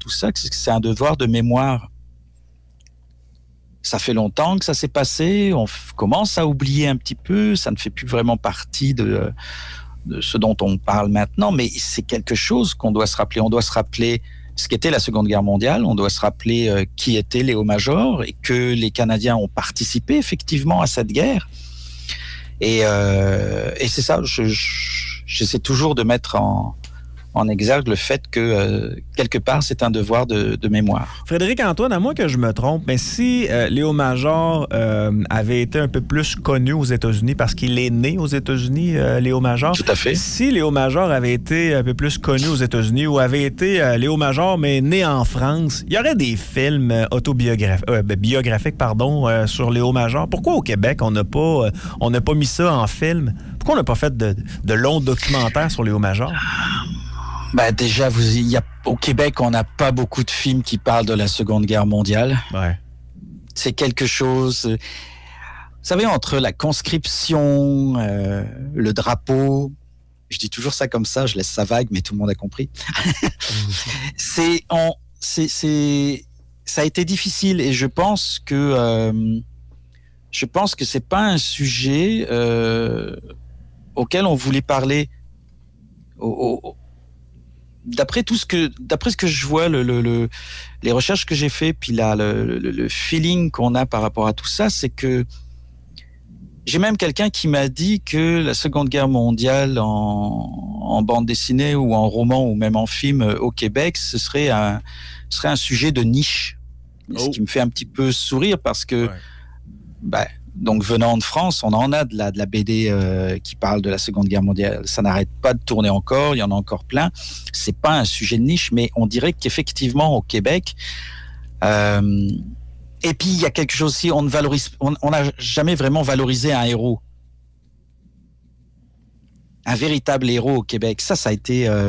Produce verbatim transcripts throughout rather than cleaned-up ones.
tout ça, que c'est un devoir de mémoire. Ça fait longtemps que ça s'est passé, on f- commence à oublier un petit peu, ça ne fait plus vraiment partie de, de ce dont on parle maintenant, mais c'est quelque chose qu'on doit se rappeler. On doit se rappeler ce qu'était la Seconde Guerre mondiale, on doit se rappeler euh, qui était Léo Major et que les Canadiens ont participé effectivement à cette guerre. Et, euh, et c'est ça, je, je, j'essaie toujours de mettre en, en exergue le fait que, euh, quelque part, c'est un devoir de, de mémoire. Frédéric-Antoine, à moins que je me trompe, mais si euh, Léo Major euh, avait été un peu plus connu aux États-Unis, parce qu'il est né aux États-Unis, euh, Léo Major. Tout à fait. Si Léo Major avait été un peu plus connu aux États-Unis ou avait été euh, Léo Major, mais né en France, il y aurait des films euh, autobiographiques, euh, biographiques pardon, euh, sur Léo Major. Pourquoi au Québec, on n'a pas, euh, on n'a pas mis ça en film? Pourquoi on n'a pas fait de, de longs documentaires sur Léo Major? Ben déjà, vous, il y a, au Québec, on n'a pas beaucoup de films qui parlent de la Seconde Guerre mondiale. Ouais. C'est quelque chose... Vous savez, entre la conscription, euh, le drapeau... Je dis toujours ça comme ça, je laisse ça vague, mais tout le monde a compris. c'est, on, c'est, c'est, ça a été difficile et je pense que... Euh, je pense que c'est pas un sujet euh, auquel on voulait parler... Au, au, D'après tout ce que, d'après ce que je vois, le, le, le, les recherches que j'ai fait, puis là, le, le, le feeling qu'on a par rapport à tout ça, c'est que j'ai même quelqu'un qui m'a dit que la Seconde Guerre mondiale en, en bande dessinée ou en roman ou même en film au Québec, ce serait un, ce serait un sujet de niche. Oh. Ce qui me fait un petit peu sourire parce que, ouais. ben, donc venant de France, on en a de la, de la B D euh, qui parle de la Seconde Guerre mondiale. Ça n'arrête pas de tourner encore, il y en a encore plein. C'est pas un sujet de niche, mais on dirait qu'effectivement au Québec, euh, et puis il y a quelque chose aussi, on ne valorise, on n'a jamais vraiment valorisé un héros, un véritable héros au Québec. Ça, ça a été euh,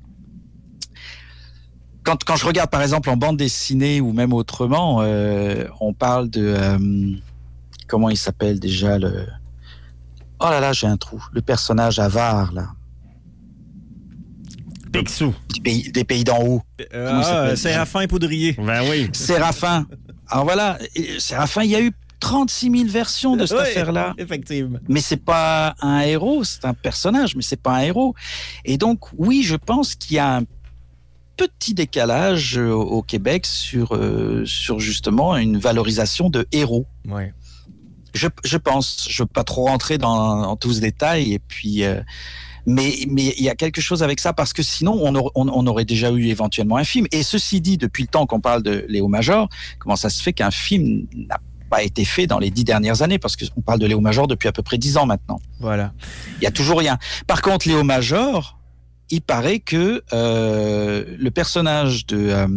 quand quand je regarde par exemple en bande dessinée ou même autrement, euh, on parle de euh, comment il s'appelle déjà le... Oh là là, j'ai un trou. Le personnage avare, là. Picsou. Des pays, des pays d'en haut. Euh, ah, Séraphin Poudrier. Ben oui. Séraphin. Alors voilà, Séraphin, il y a eu trente-six mille versions de cette oui, affaire-là. Effectivement. Mais c'est pas un héros, c'est un personnage, mais c'est pas un héros. Et donc, oui, je pense qu'il y a un petit décalage au Québec sur, euh, sur justement une valorisation de héros. Oui. Je, je pense, je ne veux pas trop rentrer dans, dans tous ce détail, et puis, euh, mais mais il y a quelque chose avec ça, parce que sinon on, or, on, on aurait déjà eu éventuellement un film. Et ceci dit, depuis le temps qu'on parle de Léo Major, comment ça se fait qu'un film n'a pas été fait dans les dix dernières années, parce qu'on parle de Léo Major depuis à peu près dix ans maintenant. Voilà. Il y a toujours rien. Par contre, Léo Major, il paraît que euh, le personnage de euh,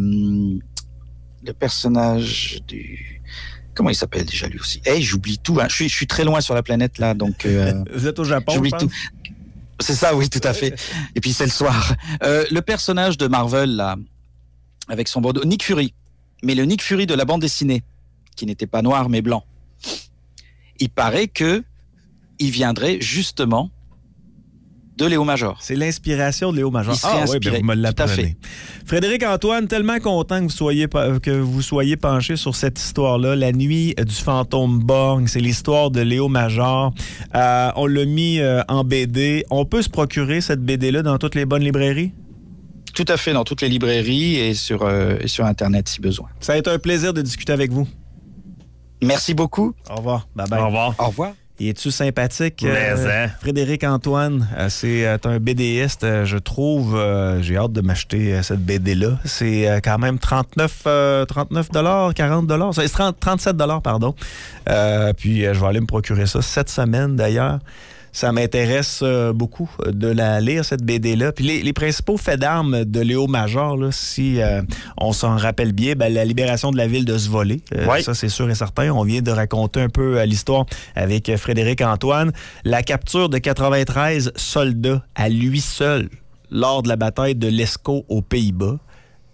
le personnage du Comment il s'appelle déjà lui aussi? Hey, j'oublie tout. Hein. Je suis, je suis très loin sur la planète là, donc. Euh, Vous êtes au Japon, j'oublie je pense. tout. C'est ça, oui, tout à fait. Et puis c'est le soir. Euh, le personnage de Marvel là, avec son bandeau, Nick Fury, mais le Nick Fury de la bande dessinée, qui n'était pas noir mais blanc. Il paraît que il viendrait justement de Léo Major. C'est l'inspiration de Léo Major. Il serait ah oui, inspiré. ben vous me l'apprenez. Tout à fait. Frédéric-Antoine, tellement content que vous soyez que vous soyez penché sur cette histoire-là, La nuit du fantôme borgne. C'est l'histoire de Léo Major. Euh, on l'a mis euh, en B D. On peut se procurer cette B D-là dans toutes les bonnes librairies? Tout à fait, dans toutes les librairies et sur, euh, et sur Internet si besoin. Ça a été un plaisir de discuter avec vous. Merci beaucoup. Au revoir. Bye bye. Au revoir. Au revoir. Et es-tu sympathique, Mais, euh, hein. Frédéric-Antoine? Euh, c'est euh, un BDiste, euh, je trouve. Euh, j'ai hâte de m'acheter euh, cette B D-là. C'est euh, quand même trente-neuf, euh, trente-neuf dollars, quarante dollars. C'est trente, trente-sept dollars, pardon. Euh, puis euh, je vais aller me procurer ça cette semaine, d'ailleurs. Ça m'intéresse euh, beaucoup de la lire, cette B D-là. Puis les, les principaux faits d'armes de Léo Major, là, si euh, on s'en rappelle bien, ben, la libération de la ville de Zvolé. Euh, ouais. Ça, c'est sûr et certain. On vient de raconter un peu euh, l'histoire avec Frédéric-Antoine. La capture de quatre-vingt-treize soldats à lui seul lors de la bataille de l'Escaut aux Pays-Bas.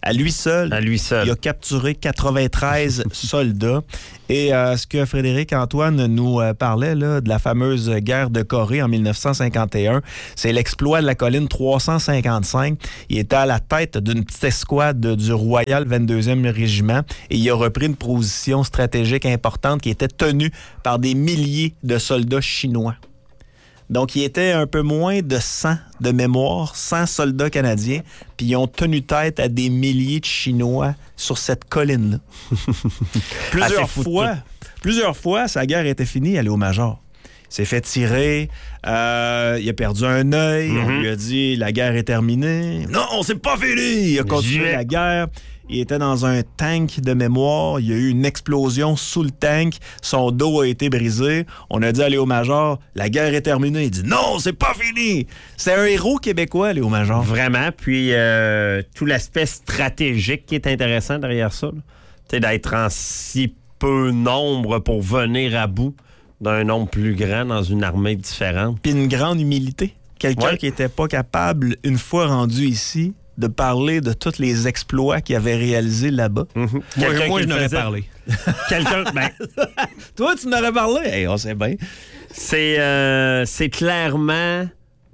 À lui seul, à lui seul. il a capturé quatre-vingt-treize soldats. Et euh, ce que Frédéric Antoine nous euh, parlait là, de la fameuse guerre de Corée en dix-neuf cent cinquante et un, c'est l'exploit de la colline trois cent cinquante-cinq. Il était à la tête d'une petite escouade du Royal vingt-deuxième Régiment et il a repris une position stratégique importante qui était tenue par des milliers de soldats chinois. Donc, il était un peu moins de cent de mémoire, cent soldats canadiens, puis ils ont tenu tête à des milliers de Chinois sur cette colline-là. plusieurs fois, plusieurs fois, sa guerre était finie, elle est au Major. Il s'est fait tirer, euh, il a perdu un œil, mm-hmm. on lui a dit « la guerre est terminée ». Non, c'est pas fini! Il a continué la guerre. Il était dans un tank de mémoire. Il y a eu une explosion sous le tank. Son dos a été brisé. On a dit à Léo Major, la guerre est terminée. Il dit non, c'est pas fini. C'est un héros québécois, Léo Major. Vraiment. Puis euh, tout l'aspect stratégique qui est intéressant derrière ça. Tu sais, d'être en si peu nombre pour venir à bout d'un nombre plus grand dans une armée différente. Puis une grande humilité. Quelqu'un ouais. qui n'était pas capable, une fois rendu ici, de parler de tous les exploits qu'il avait réalisés là-bas. Mm-hmm. Moi, moi je n'aurais parlé. Quelqu'un... Ben... Toi, tu n'aurais parlé? Hey, on sait bien. C'est, euh, c'est clairement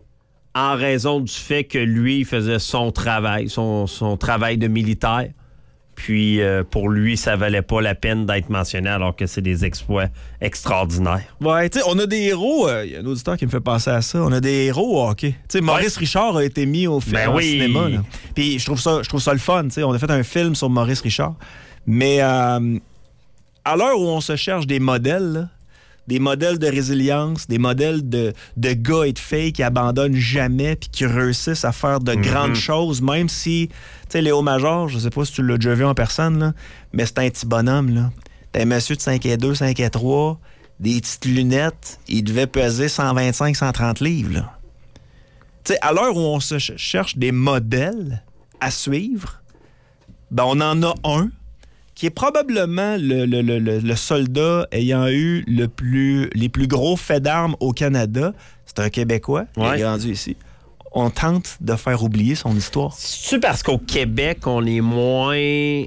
en raison du fait que lui, il faisait son travail, son, son travail de militaire. Puis, euh, pour lui, ça valait pas la peine d'être mentionné alors que c'est des exploits extraordinaires. Ouais, tu sais, on a des héros... Il euh, y a un auditeur qui me fait penser à ça. On a des héros au hockey. Tu sais, Maurice ouais. Richard a été mis au, ben au oui. cinéma. Là. Puis, je trouve ça, je trouve ça le fun. Tu sais, on a fait un film sur Maurice Richard. Mais euh, à l'heure où on se cherche des modèles, là, des modèles de résilience, des modèles de, de gars et de filles qui abandonnent jamais puis qui réussissent à faire de mm-hmm. grandes choses, même si, tu sais, Léo Major, je sais pas si tu l'as déjà vu en personne, là, mais c'est un petit bonhomme, là. T'es un monsieur de cinq pieds deux, cinq pieds trois, des petites lunettes, il devait peser cent vingt-cinq, cent trente livres, là. Tu sais, à l'heure où on se ch- cherche des modèles à suivre, ben on en a un qui est probablement le, le, le, le soldat ayant eu le plus, les plus gros faits d'armes au Canada. C'est un Québécois, ouais. il est grandi ici. On tente de faire oublier son histoire. C'est-tu parce qu'au Québec, on est moins...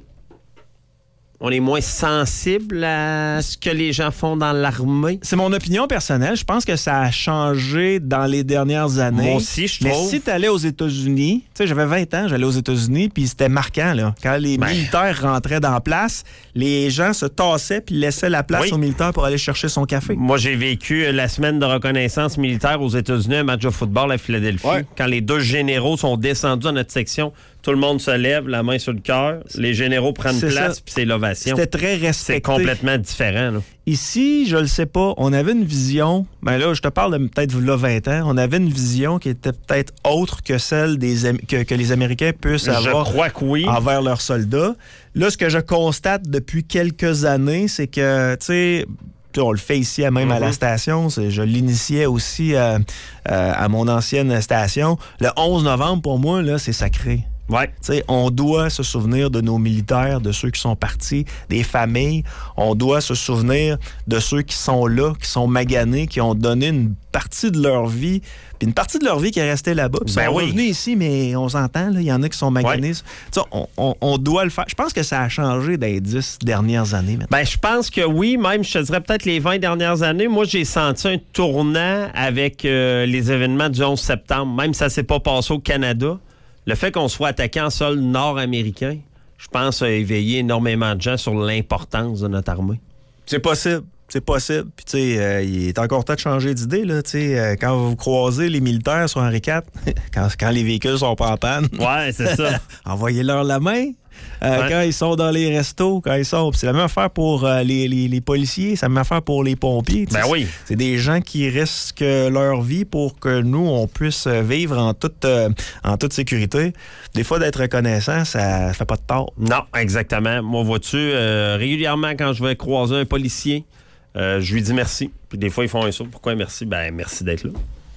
On est moins sensible à ce que les gens font dans l'armée? C'est mon opinion personnelle. Je pense que ça a changé dans les dernières années. Moi aussi, je trouve. Mais si tu allais aux États-Unis, tu sais, j'avais vingt ans, j'allais aux États-Unis, puis c'était marquant, là. Quand les ben... militaires rentraient dans la place, les gens se tassaient puis laissaient la place oui. aux militaires pour aller chercher son café. Moi, j'ai vécu la semaine de reconnaissance militaire aux États-Unis, un match de football à Philadelphie. Ouais. Quand les deux généraux sont descendus dans notre section, tout le monde se lève, la main sur le cœur. Les généraux prennent c'est place, puis c'est l'ovation. C'était très respecté. C'est complètement différent. Là. Ici, je le sais pas, on avait une vision, ben là, je te parle de peut-être là, vingt ans, on avait une vision qui était peut-être autre que celle des que, que les Américains puissent avoir je crois que oui. envers leurs soldats. Là, ce que je constate depuis quelques années, c'est que, tu sais... On le fait ici même mm-hmm. à la station. C'est, je l'initiais aussi euh, euh, à mon ancienne station. Le onze novembre, pour moi, là, c'est sacré. Ouais. T'sais, on doit se souvenir de nos militaires, de ceux qui sont partis, des familles. On doit se souvenir de ceux qui sont là, qui sont maganés, qui ont donné une partie de leur vie, puis une partie de leur vie qui est restée là-bas. Ils ben sont oui. revenus ici, mais on s'entend, il y en a qui sont maganés. Ouais. On, on, on doit le faire. Je pense que ça a changé dans les dix dernières années maintenant. Ben, je pense que oui, même, je te dirais peut-être les vingt dernières années. Moi, j'ai senti un tournant avec euh, les événements du onze septembre, même si ça ne s'est pas passé au Canada. Le fait qu'on soit attaqué en sol nord-américain, je pense, a éveillé énormément de gens sur l'importance de notre armée. C'est possible. C'est possible. Puis, tu sais, euh, il est encore temps de changer d'idée, là. Tu sais, euh, quand vous croisez les militaires sur Henri quatre, quand, quand les véhicules sont pas en panne. Ouais, c'est ça. Envoyez-leur la main. Euh, ouais. Quand ils sont dans les restos, quand ils sont... C'est la même affaire pour euh, les, les, les policiers, c'est la même affaire pour les pompiers. Ben oui. C'est des gens qui risquent leur vie pour que nous, on puisse vivre en toute, euh, en toute sécurité. Des fois, d'être reconnaissant, ça fait pas de tort. Non, exactement. Moi, vois-tu, euh, régulièrement, quand je vais croiser un policier, euh, je lui dis merci. Puis des fois, ils font un saut. Pourquoi merci? Ben, merci d'être là.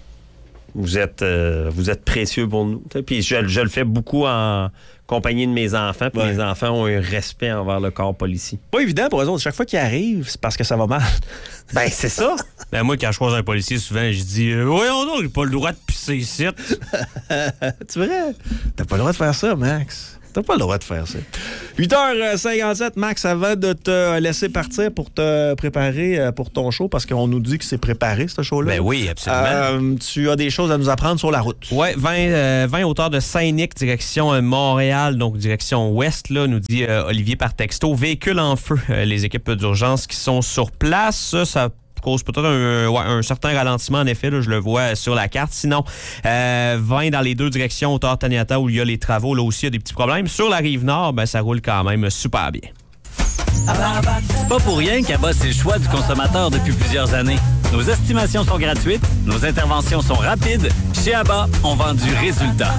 Vous êtes, euh, vous êtes précieux pour nous. Puis je, je le fais beaucoup en compagnie de mes enfants. Puis ouais. mes enfants ont un respect envers le corps policier. Pas évident pour eux autres. Chaque fois qu'ils arrivent, c'est parce que ça va mal. Ben, c'est ça. Ben, moi, quand je croise un policier, souvent, je dis euh, voyons donc, j'ai pas le droit de pisser ici. Tu vrai? T'as pas le droit de faire ça, Max. T'as pas le droit de faire ça. huit heures cinquante-sept, Max, avant de te laisser partir pour te préparer pour ton show, parce qu'on nous dit que c'est préparé, ce show-là. Ben oui, absolument. Euh, tu as des choses à nous apprendre sur la route. Oui, vingt, euh, vingt hauteurs de Saint-Nic, direction euh, Montréal, donc direction ouest, là, nous dit euh, Olivier par texto. Véhicule en feu. Euh, les équipes d'urgence qui sont sur place, ça, ça cause peut-être un, ouais, un certain ralentissement, en effet, là, je le vois sur la carte. Sinon, euh, vingt dans les deux directions, hauteur Taniata, où il y a les travaux, là aussi, il y a des petits problèmes. Sur la Rive-Nord, ben, ça roule quand même super bien. C'est pas pour rien qu'Abba, c'est le choix du consommateur depuis plusieurs années. Nos estimations sont gratuites, nos interventions sont rapides. Chez Abba, on vend du résultat.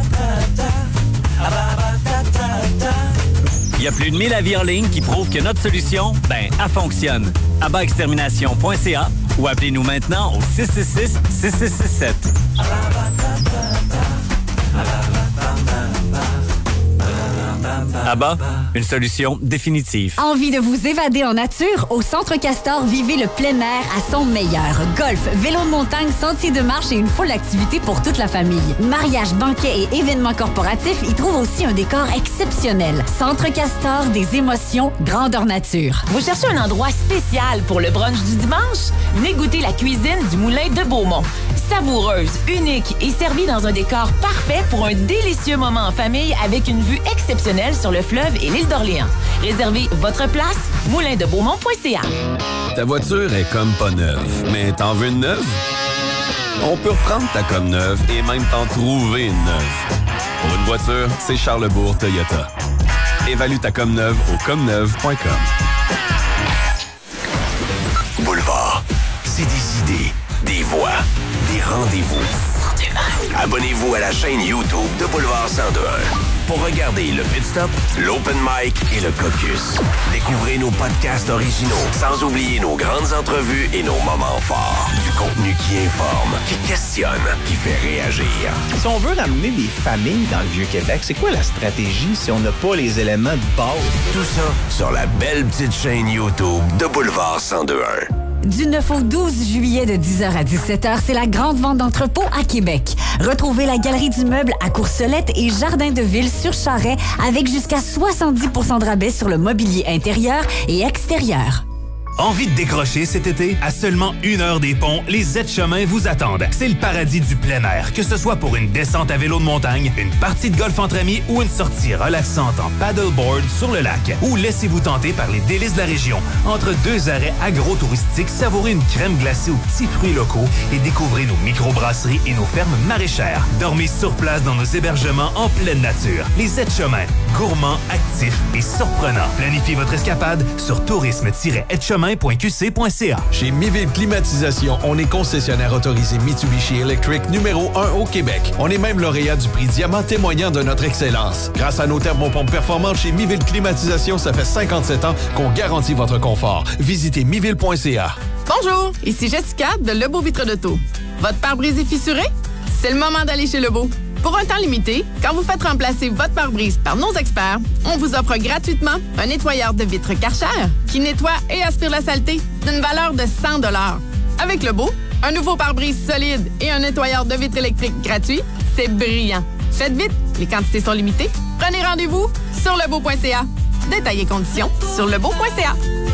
Il y a plus de mille avis en ligne qui prouvent que notre solution, ben, elle fonctionne. abba extermination point c a ou appelez-nous maintenant au six six six, six six six sept. Abba, une solution définitive. Envie de vous évader en nature? Au Centre Castor, vivez le plein air à son meilleur. Golf, vélo de montagne, sentiers de marche et une foule d'activités pour toute la famille. Mariage, banquets et événements corporatifs y trouvent aussi un décor exceptionnel. Centre Castor, des émotions, grandeur nature. Vous cherchez un endroit spécial pour le brunch du dimanche? Venez goûter la cuisine du Moulin de Beaumont. Savoureuse, unique et servie dans un décor parfait pour un délicieux moment en famille avec une vue exceptionnelle sur le fleuve et l'île d'Orléans. Réservez votre place, moulin de beaumont point c a. Ta voiture est comme pas neuve, mais t'en veux une neuve? On peut reprendre ta comme neuve et même t'en trouver une neuve. Pour une voiture, c'est Charlesbourg Toyota. Évalue ta comme neuve au comme neuve point com. Boulevard, c'est des idées, des voix, des rendez-vous. Abonnez-vous à la chaîne YouTube de Boulevard cent deux un pour regarder le Pit Stop, l'Open Mic et le Caucus. Découvrez nos podcasts originaux, sans oublier nos grandes entrevues et nos moments forts. Du contenu qui informe, qui questionne, qui fait réagir. Si on veut ramener des familles dans le Vieux-Québec, c'est quoi la stratégie si on n'a pas les éléments de base? Tout ça sur la belle petite chaîne YouTube de Boulevard cent deux un. Du neuf au douze juillet de dix heures à dix-sept heures, c'est la grande vente d'entrepôt à Québec. Retrouvez la Galerie du Meuble à Courcelette et Jardin de Ville sur Charret avec jusqu'à soixante-dix pour cent de rabais sur le mobilier intérieur et extérieur. Envie de décrocher cet été? À seulement une heure des ponts, les Z-Chemins vous attendent. C'est le paradis du plein air, que ce soit pour une descente à vélo de montagne, une partie de golf entre amis ou une sortie relaxante en paddleboard sur le lac. Ou laissez-vous tenter par les délices de la région. Entre deux arrêts agro-touristiques, savourez une crème glacée aux petits fruits locaux et découvrez nos microbrasseries et nos fermes maraîchères. Dormez sur place dans nos hébergements en pleine nature. Les Z-Chemins, gourmands, actifs et surprenants. Planifiez votre escapade sur tourisme tiret etchemin point q c point c a. Chez Miville Climatisation, on est concessionnaire autorisé Mitsubishi Electric numéro un au Québec. On est même lauréat du prix Diamant témoignant de notre excellence. Grâce à nos thermopompes performantes chez Miville Climatisation, ça fait cinquante-sept ans qu'on garantit votre confort. Visitez miville point c a. Bonjour, ici Jessica de Lebeau Vitre d'Auto. Votre pare-brise est fissuré? C'est le moment d'aller chez Lebeau. Pour un temps limité, quand vous faites remplacer votre pare-brise par nos experts, on vous offre gratuitement un nettoyeur de vitres Karcher qui nettoie et aspire la saleté d'une valeur de cent dollars. Avec Lebeau, un nouveau pare-brise solide et un nettoyeur de vitres électrique gratuit, c'est brillant. Faites vite, les quantités sont limitées. Prenez rendez-vous sur lebeau point c a. Détails et conditions sur lebeau point c a.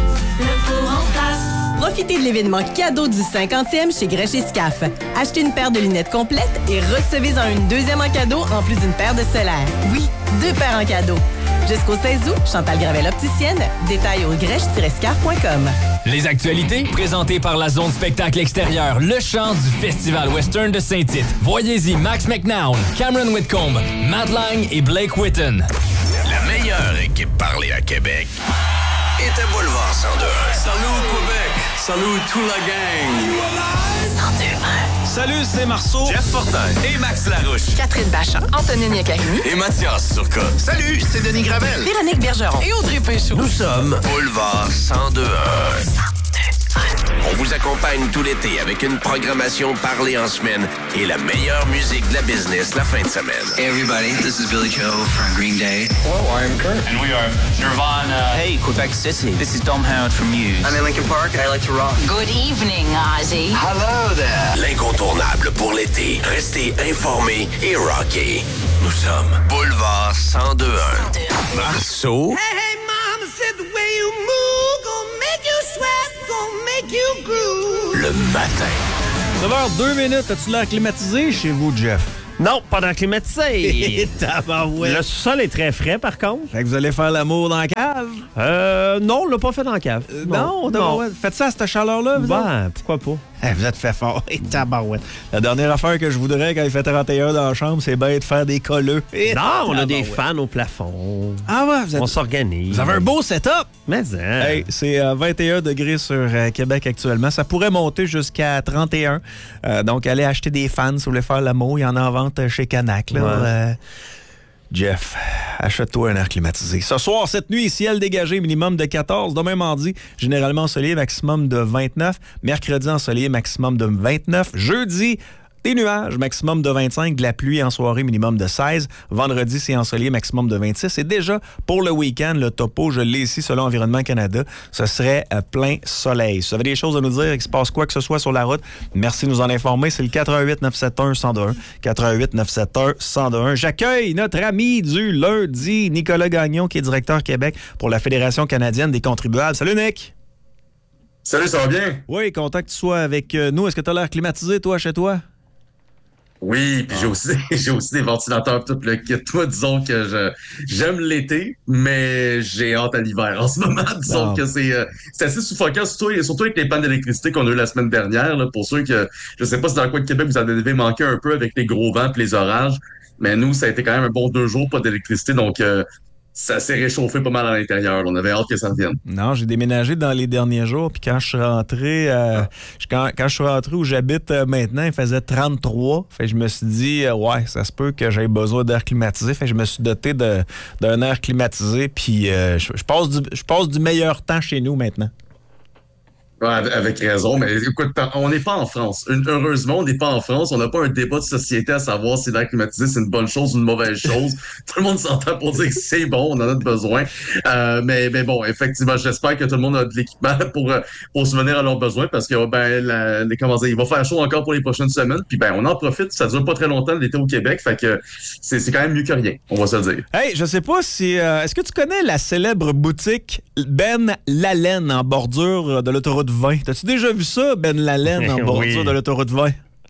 Profitez de l'événement cadeau du cinquantième chez Grèche et Scaf. Achetez une paire de lunettes complètes et recevez-en une deuxième en cadeau en plus d'une paire de solaires. Oui, deux paires en cadeau. Jusqu'au seize août, Chantal Gravel opticienne. Détails au grèche tiret scaf point com. Les actualités présentées par la zone spectacle extérieur, le chant du Festival Western de Saint-Tite. Voyez-y Max McNown, Cameron Whitcomb, Matt Lang et Blake Whitten. La meilleure équipe parlée à Québec était Boulevard cent deux un. Salut Québec! Salut toute la gang! cent deux un. Salut, c'est Marceau, Jeff Fortin et Max Larouche. Catherine Bachand, Antonine Niacarimi et Mathias Surca. Salut, c'est Denis Gravel. Véronique Bergeron Et Audrey Péchaud. Nous sommes Boulevard cent deux un. On vous accompagne tout l'été avec une programmation parlée en semaine et la meilleure musique de la business la fin de semaine. Hey everybody, this is Billy Joe from Green Day. Hello, I'm Kurt. And we are Nirvana. Hey, Quebec City. This is Dom Howard from Muse. I'm in Lincoln Park and I like to rock. Good evening, Ozzy. Hello there. L'incontournable pour l'été. Restez informés et rockés. Nous sommes Boulevard cent deux un. Marceau. Hey, hey, mama said the way you move gon' make you sweat, gon' make you groove. Le matin. neuf heures deux minutes. As-tu l'air climatisé chez vous, Jeff? Non, pas dans le climatisé. Tabarouette. Le sol est très frais, par contre. Fait que vous allez faire l'amour dans la cave? Euh, non, on l'a pas fait dans la cave. Euh, non, non. Faites ça à cette chaleur-là, vous Ben, pourquoi pas? Eh, vous êtes fait fort. Et tabarouette. La dernière affaire que je voudrais quand il fait trente et un dans la chambre, c'est bien de faire des colleux. Et non, on a des tabarouette. fans au plafond. Ah ouais, vous êtes... On s'organise. Vous avez un beau setup. Mais hein. Hey, c'est euh, vingt et un degrés sur euh, Québec actuellement. Ça pourrait monter jusqu'à trente et un. Euh, donc, allez acheter des fans si vous voulez faire l'amour. Il y en a en vente chez Canac. Là. Ouais. Euh, Jeff, achète-toi un air climatisé. Ce soir, cette nuit, ciel dégagé, minimum de quatorze. Demain, mardi, généralement ensoleillé, maximum de vingt-neuf. Mercredi, ensoleillé, maximum de vingt-neuf. Jeudi, des nuages, maximum de vingt-cinq. De la pluie en soirée, minimum de seize. Vendredi, c'est ensoleillé, maximum de vingt-six. Et déjà, pour le week-end, le topo, je l'ai ici selon Environnement Canada, ce serait euh, plein soleil. Si vous avez des choses à nous dire, qu'il se passe quoi que ce soit sur la route, merci de nous en informer. C'est le quatre un huit neuf sept un un zéro deux un. quatre un huit neuf sept un un zéro deux un. J'accueille notre ami du lundi, Nicolas Gagnon, qui est directeur Québec pour la Fédération canadienne des contribuables. Salut, Nick! Salut, ça va bien? Oui, content que tu sois avec nous. Est-ce que tu as l'air climatisé, toi, chez toi? Oui, puis j'ai aussi, j'ai aussi des ventilateurs tout le kit. Toi, disons que je, j'aime l'été, mais j'ai hâte à l'hiver en ce moment. Disons Non. que c'est, euh, c'est assez suffocant, surtout, surtout avec les pannes d'électricité qu'on a eu la semaine dernière. Là, pour ceux que, je sais pas si dans le coin de Québec, vous en avez manqué un peu avec les gros vents et les orages, mais nous, ça a été quand même un bon deux jours, pas d'électricité, donc euh, ça s'est réchauffé pas mal à l'intérieur. On avait hâte que ça revienne. Non, j'ai déménagé dans les derniers jours, puis quand je suis rentré, euh, je- quand, quand je suis rentré où j'habite euh, maintenant, il faisait trente-trois. Fait que je me suis dit, euh, ouais, ça se peut que j'aie besoin d'air climatisé. Fait que je me suis doté de, d'un air climatisé, puis euh, je, je passe du, je passe du meilleur temps chez nous maintenant. Ouais, avec raison, mais écoute, on n'est pas en France. Heureusement, on n'est pas en France. On n'a pas un débat de société à savoir si l'air climatisé, c'est une bonne chose ou une mauvaise chose. Tout le monde s'entend pour dire que c'est bon, on en a besoin. Euh, mais, mais bon, effectivement, j'espère que tout le monde a de l'équipement pour, pour subvenir à leurs besoins parce que ben, la, les, comment dire, il va faire chaud encore pour les prochaines semaines. Puis ben, on en profite. Ça dure pas très longtemps l'été au Québec. Fait que c'est, c'est quand même mieux que rien, on va se le dire. Hey, je sais pas si... euh, est-ce que tu connais la célèbre boutique Ben Lalaine en bordure de l'autoroute vingt? T'as-tu déjà vu ça, Ben Lalaine en bordure Oui. de l'autoroute vingt?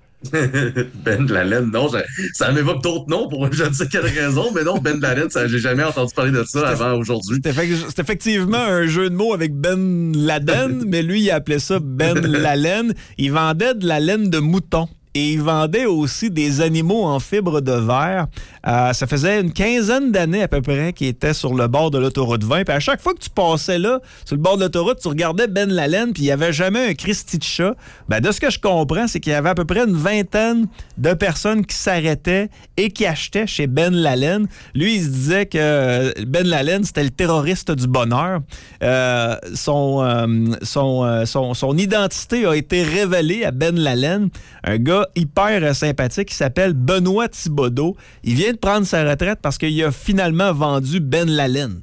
Ben de la laine, non, je- ça m'évoque d'autres noms pour je ne sais quelle raison, mais non, Ben de la laine, ça, j'ai jamais entendu parler de ça avant aujourd'hui. C'est effect- c'est effectivement un jeu de mots avec Ben Laden, mais lui, il appelait ça Ben Lalaine. Il vendait de la laine de mouton. Et il vendait aussi des animaux en fibre de verre. Euh, ça faisait une quinzaine d'années à peu près qu'il était sur le bord de l'autoroute vingt. Puis à chaque fois que tu passais là, sur le bord de l'autoroute, tu regardais Ben Lalaine, puis il n'y avait jamais un Christy de chat. Ben, de ce que je comprends, c'est qu'il y avait à peu près une vingtaine de personnes qui s'arrêtaient et qui achetaient chez Ben Lalaine. Lui, il se disait que Ben Lalaine, c'était le terroriste du bonheur. Euh, son, euh, son, euh, son, son identité a été révélée à Ben Lalaine, un gars hyper euh, sympathique qui s'appelle Benoît Thibodeau. Il vient de prendre sa retraite parce qu'il a finalement vendu Ben Lalaine.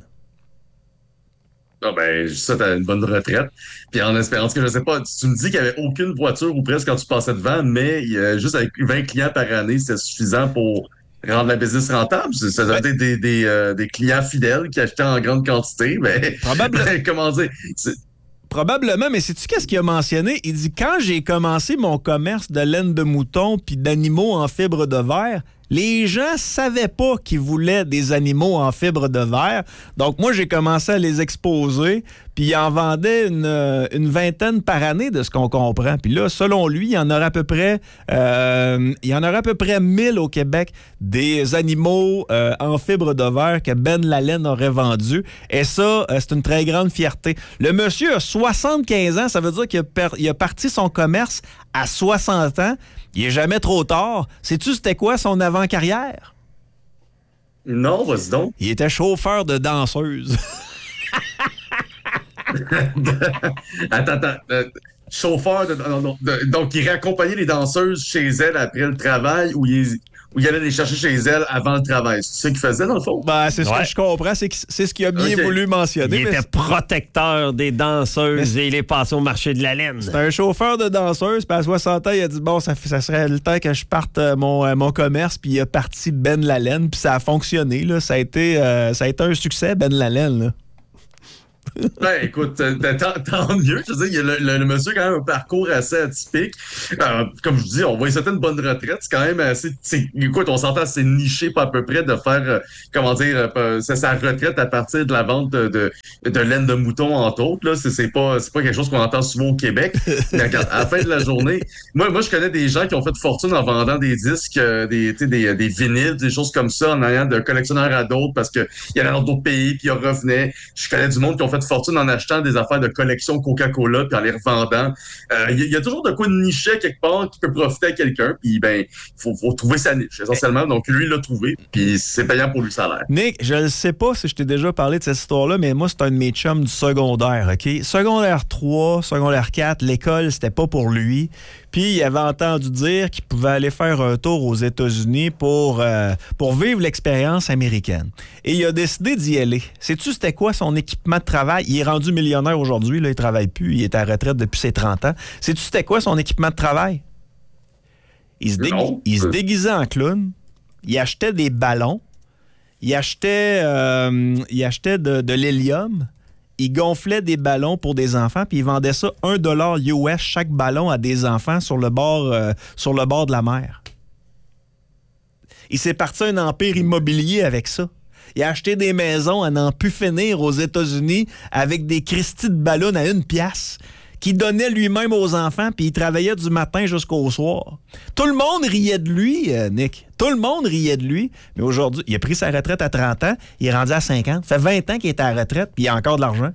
Ah ben, ça, t'as une bonne retraite. Puis en espérant que, je sais pas, tu me dis qu'il n'y avait aucune voiture ou presque quand tu passais devant, mais il y a juste avec vingt clients par année, c'est suffisant pour rendre la business rentable. C'est- Ça doit être des, des, euh, des clients fidèles qui achetaient en grande quantité. Mais, Probablement. comment dire? c'est- Probablement, mais sais-tu qu'est-ce qu'il a mentionné? Il dit, quand j'ai commencé mon commerce de laine de mouton puis d'animaux en fibre de verre, les gens savaient pas qu'ils voulaient des animaux en fibre de verre. Donc, moi, j'ai commencé à les exposer, puis il en vendait une, euh, une vingtaine par année de ce qu'on comprend. Puis là, selon lui, il y en aurait à peu près, euh, il y en aurait à peu près mille au Québec des animaux euh, en fibre de verre que Ben Lalaine aurait vendus. Et ça, euh, c'est une très grande fierté. Le monsieur a soixante-quinze ans, ça veut dire qu'il a, per- il a parti son commerce à soixante ans. Il est jamais trop tard. Sais-tu c'était quoi son avant-carrière? Non, vas-y donc. Il était chauffeur de danseuse. Attends, attends. euh, chauffeur de, non, non, de- donc, il réaccompagnait les danseuses chez elles après le travail ou il, ou il allait les chercher chez elle avant le travail. C'est ce qu'il faisait, dans le fond? Ben, c'est ce Ouais. que je comprends, c'est, que c'est ce qu'il a bien Ok. voulu mentionner. Il mais était protecteur des danseuses et il est passé au marché de la laine. c'est un chauffeur de danseuse, puis à soixante ans, il a dit bon, ça, fait- ça serait le temps que je parte euh, mon, euh, mon commerce, puis il a parti Ben Laden, puis ça a fonctionné. Là. Ça, a été, euh, ça a été un succès, Ben Laden. Là. Ben, écoute, euh, tant, tant mieux. Je veux dire, il y a le, le, le monsieur a quand même un parcours assez atypique. Euh, comme je vous dis, on va lui souhaiter une bonne retraite. C'est quand même assez... c'est- écoute, on s'entend, c'est niché pas à peu près de faire, euh, comment dire, euh, c'est sa retraite à partir de la vente de, de, de laine de mouton, entre autres. Là. C'est, c'est, pas, c'est pas quelque chose qu'on entend souvent au Québec. Mais regarde, à la fin de la journée, moi, moi, je connais des gens qui ont fait fortune en vendant des disques, euh, des, tu sais, des, des vinyles, des choses comme ça, en allant de collectionneur à d'autres parce qu'il y allait dans d'autres pays, puis ils revenaient. Je connais du monde qui ont fait fortune en achetant des affaires de collection Coca-Cola puis en les revendant. Il euh, y, y a toujours de quoi de nicher quelque part qui peut profiter à quelqu'un. Puis ben, il faut, faut trouver sa niche essentiellement. Donc lui, il l'a trouvé. Puis c'est payant pour lui, ça a l'air. Nick, je ne sais pas si je t'ai déjà parlé de cette histoire-là, mais moi, c'est un de mes chums du secondaire, OK? Secondaire trois, secondaire quatre, l'école, c'était pas pour lui. Puis, il avait entendu dire qu'il pouvait aller faire un tour aux États-Unis pour, euh, pour vivre l'expérience américaine. Et il a décidé d'y aller. Sais-tu c'était quoi son équipement de travail? Il est rendu millionnaire aujourd'hui, là, il travaille plus, il est à la retraite depuis ses trente ans. Sais-tu c'était quoi son équipement de travail? Il se, dégui- il se déguisait en clown, il achetait des ballons, il achetait, euh, il achetait de, de l'hélium, il gonflait des ballons pour des enfants, puis il vendait ça un dollar U S chaque ballon à des enfants sur le bord, euh, sur le bord de la mer. Il s'est parti un empire immobilier avec ça. Il a acheté des maisons à n'en plus finir aux États-Unis avec des cristis de ballons à une pièce qu'il donnait lui-même aux enfants, puis il travaillait du matin jusqu'au soir. Tout le monde riait de lui, euh, Nick. Tout le monde riait de lui. Mais aujourd'hui, il a pris sa retraite à trente ans, il est rendu à cinquante. Ça fait vingt ans qu'il est à la retraite, puis il a encore de l'argent.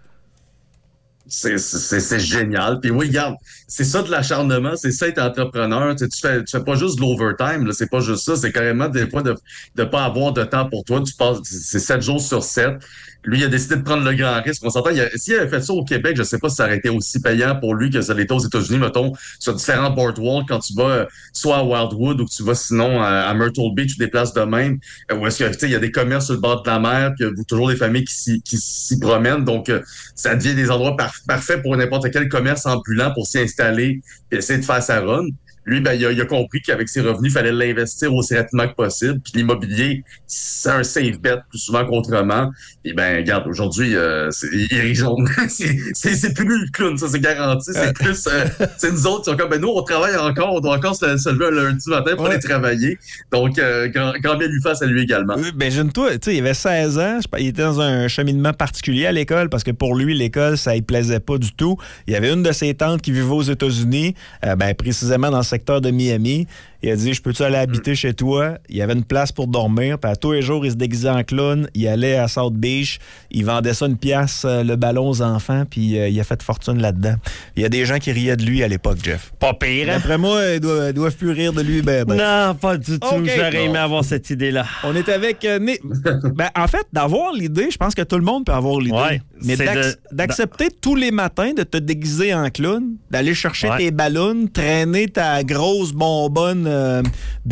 C'est, c'est, c'est génial. Puis oui, regarde, c'est ça de l'acharnement, c'est ça être entrepreneur. Tu sais, tu fais, tu fais pas juste de l'overtime, là, c'est pas juste ça. C'est carrément des fois de ne pas avoir de temps pour toi. Tu passes, c'est sept jours sur sept. Lui, il a décidé de prendre le grand risque. On s'entend, il a, s'il avait fait ça au Québec, je sais pas si ça aurait été aussi payant pour lui que ça l'était aux États-Unis, mettons, sur différents boardwalks, quand tu vas euh, soit à Wildwood ou que tu vas sinon à, à Myrtle Beach ou des places de même, euh, où est-ce que, tu sais, il y a des commerces sur le bord de la mer, puis il y a toujours des familles qui s'y, qui s'y promènent. Donc, euh, ça devient des endroits par, parfaits pour n'importe quel commerce ambulant pour s'y installer et essayer de faire sa run. Lui, ben, il a, il a compris qu'avec ses revenus, il fallait l'investir aussi rapidement que possible. Puis l'immobilier, c'est un safe bet plus souvent qu'autrement. Et ben, regarde, aujourd'hui, euh, c'est, il est jaune. c'est, c'est, c'est plus lui le clown, ça, c'est garanti. C'est plus, euh, c'est nous autres qui sont comme, ben, nous, on travaille encore, on doit encore se, se lever un lundi matin pour Ouais. aller travailler. Donc, euh, grand, grand bien lui fasse à lui également. Oui, ben, jeune-toi, tu sais, il avait seize ans, je sais pas, il était dans un cheminement particulier à l'école parce que pour lui, l'école, ça ne plaisait pas du tout. Il y avait une de ses tantes qui vivait aux États-Unis, euh, ben, précisément dans le secteur de Miami. Il a dit, je peux-tu aller habiter chez toi? Il y avait une place pour dormir. Puis à tous les jours, il se déguisait en clown. Il allait à South Beach. Il vendait ça une pièce, euh, le ballon aux enfants. Puis euh, il a fait fortune là-dedans. Il y a des gens qui riaient de lui à l'époque, Jeff. Pas pire, hein? D'après moi, ils doivent, ils doivent plus rire de lui. Ben, ben. Non, pas du tout. Ok. J'aurais aimé Non. avoir cette idée-là. On est avec... euh, Nick. Ben, en fait, d'avoir l'idée, je pense que tout le monde peut avoir l'idée. Ouais, Mais c'est d'ac- de- d'accepter tous les matins de te déguiser en clown, d'aller chercher Ouais. tes ballons, traîner ta grosse bonbonne euh,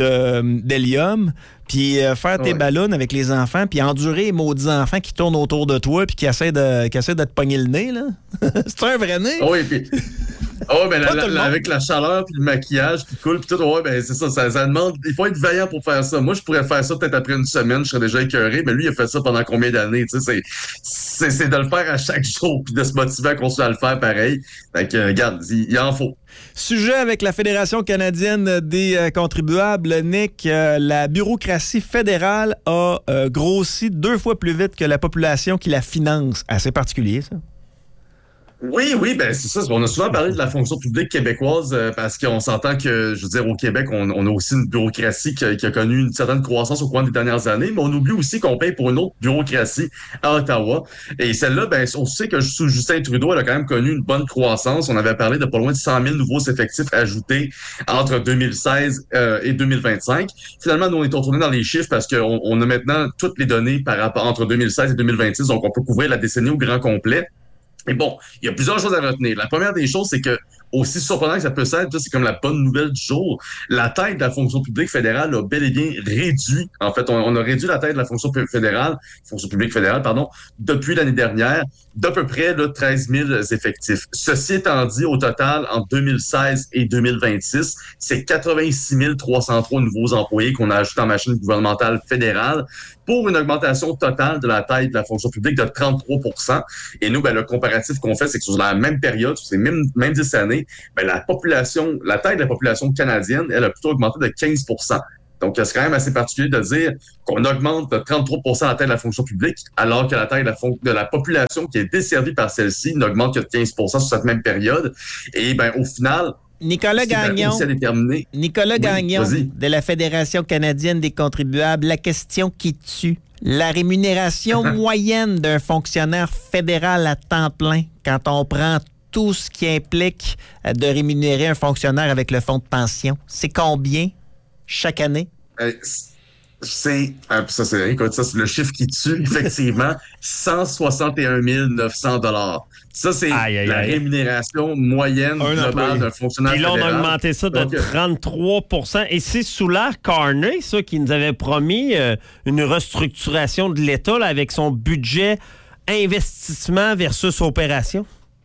de, d'hélium, puis euh, faire tes Ouais. ballons avec les enfants, puis endurer les maudits enfants qui tournent autour de toi puis qui essaient de, qui essaient de te pogner le nez, là. C'est un vrai nez? Oui, puis... Oh, ben, la- Pas la- tout le la- monde. avec la chaleur puis le maquillage qui coule puis tout, ouais, ben, c'est ça, ça, ça demande, il faut être vaillant pour faire ça. Moi, je pourrais faire ça peut-être après une semaine, je serais déjà écœuré, mais lui, il a fait ça pendant combien d'années, tu sais, c'est, c'est, c'est de le faire à chaque jour puis de se motiver à continuer à le faire pareil. Fait que, regarde, il, il en faut. Sujet avec la Fédération canadienne des euh, contribuables, Nick, euh, la bureaucratie fédérale a euh, grossi deux fois plus vite que la population qui la finance. Assez particulier, ça. Oui, oui, ben c'est ça. On a souvent parlé de la fonction publique québécoise euh, parce qu'on s'entend que, je veux dire, au Québec, on, on a aussi une bureaucratie qui a, qui a connu une certaine croissance au cours des dernières années, mais on oublie aussi qu'on paye pour une autre bureaucratie à Ottawa. Et celle-là, ben, on sait que sous Justin Trudeau, elle a quand même connu une bonne croissance. On avait parlé de pas loin de cent mille nouveaux effectifs ajoutés entre deux mille seize euh, et deux mille vingt-cinq. Finalement, nous, on est retourné dans les chiffres parce qu'on on a maintenant toutes les données par rapport entre deux mille seize et deux mille vingt-six, donc on peut couvrir la décennie au grand complet. Mais bon, il y a plusieurs choses à retenir. La première des choses, c'est que aussi surprenant que ça peut être, c'est comme la bonne nouvelle du jour. La taille de la fonction publique fédérale a bel et bien réduit. En fait, on, on a réduit la taille de la fonction fédérale, fonction publique fédérale, pardon, depuis l'année dernière, d'à peu près là, treize mille effectifs. Ceci étant dit, au total, en deux mille seize et deux mille vingt-six, c'est quatre-vingt-six mille trois cent trois nouveaux employés qu'on a ajoutés en machine gouvernementale fédérale pour une augmentation totale de la taille de la fonction publique de trente-trois pour cent. Et nous, ben, le comparatif qu'on fait, c'est que sur la même période, sur ces mêmes, mêmes dix années, ben, la population, la taille de la population canadienne, elle a plutôt augmenté de quinze pour cent. Donc, c'est quand même assez particulier de dire qu'on augmente de trente-trois pour cent la taille de la fonction publique, alors que la taille de la, fon- de la population qui est desservie par celle-ci n'augmente que de quinze pour cent sur cette même période. Et ben, au final, Nicolas Gagnon, Nicolas oui, Gagnon vas-y. de la Fédération canadienne des contribuables, la question qui tue, la rémunération moyenne d'un fonctionnaire fédéral à temps plein, quand on prend tout ce qui implique de rémunérer un fonctionnaire avec le fonds de pension, c'est combien chaque année? Euh, c'est, euh, ça, c'est, écoute, ça, c'est le chiffre qui tue, effectivement, cent soixante et un mille neuf cents dollars. Ça, c'est aïe, aïe, la aïe. rémunération moyenne Un globale employé. d'un fonctionnaire Puis là, on fédéral. a augmenté ça de Donc, euh, trente-trois pour cent. Et c'est sous l'ère Carney, ça, qui nous avait promis euh, une restructuration de l'État là, avec son budget investissement versus opération.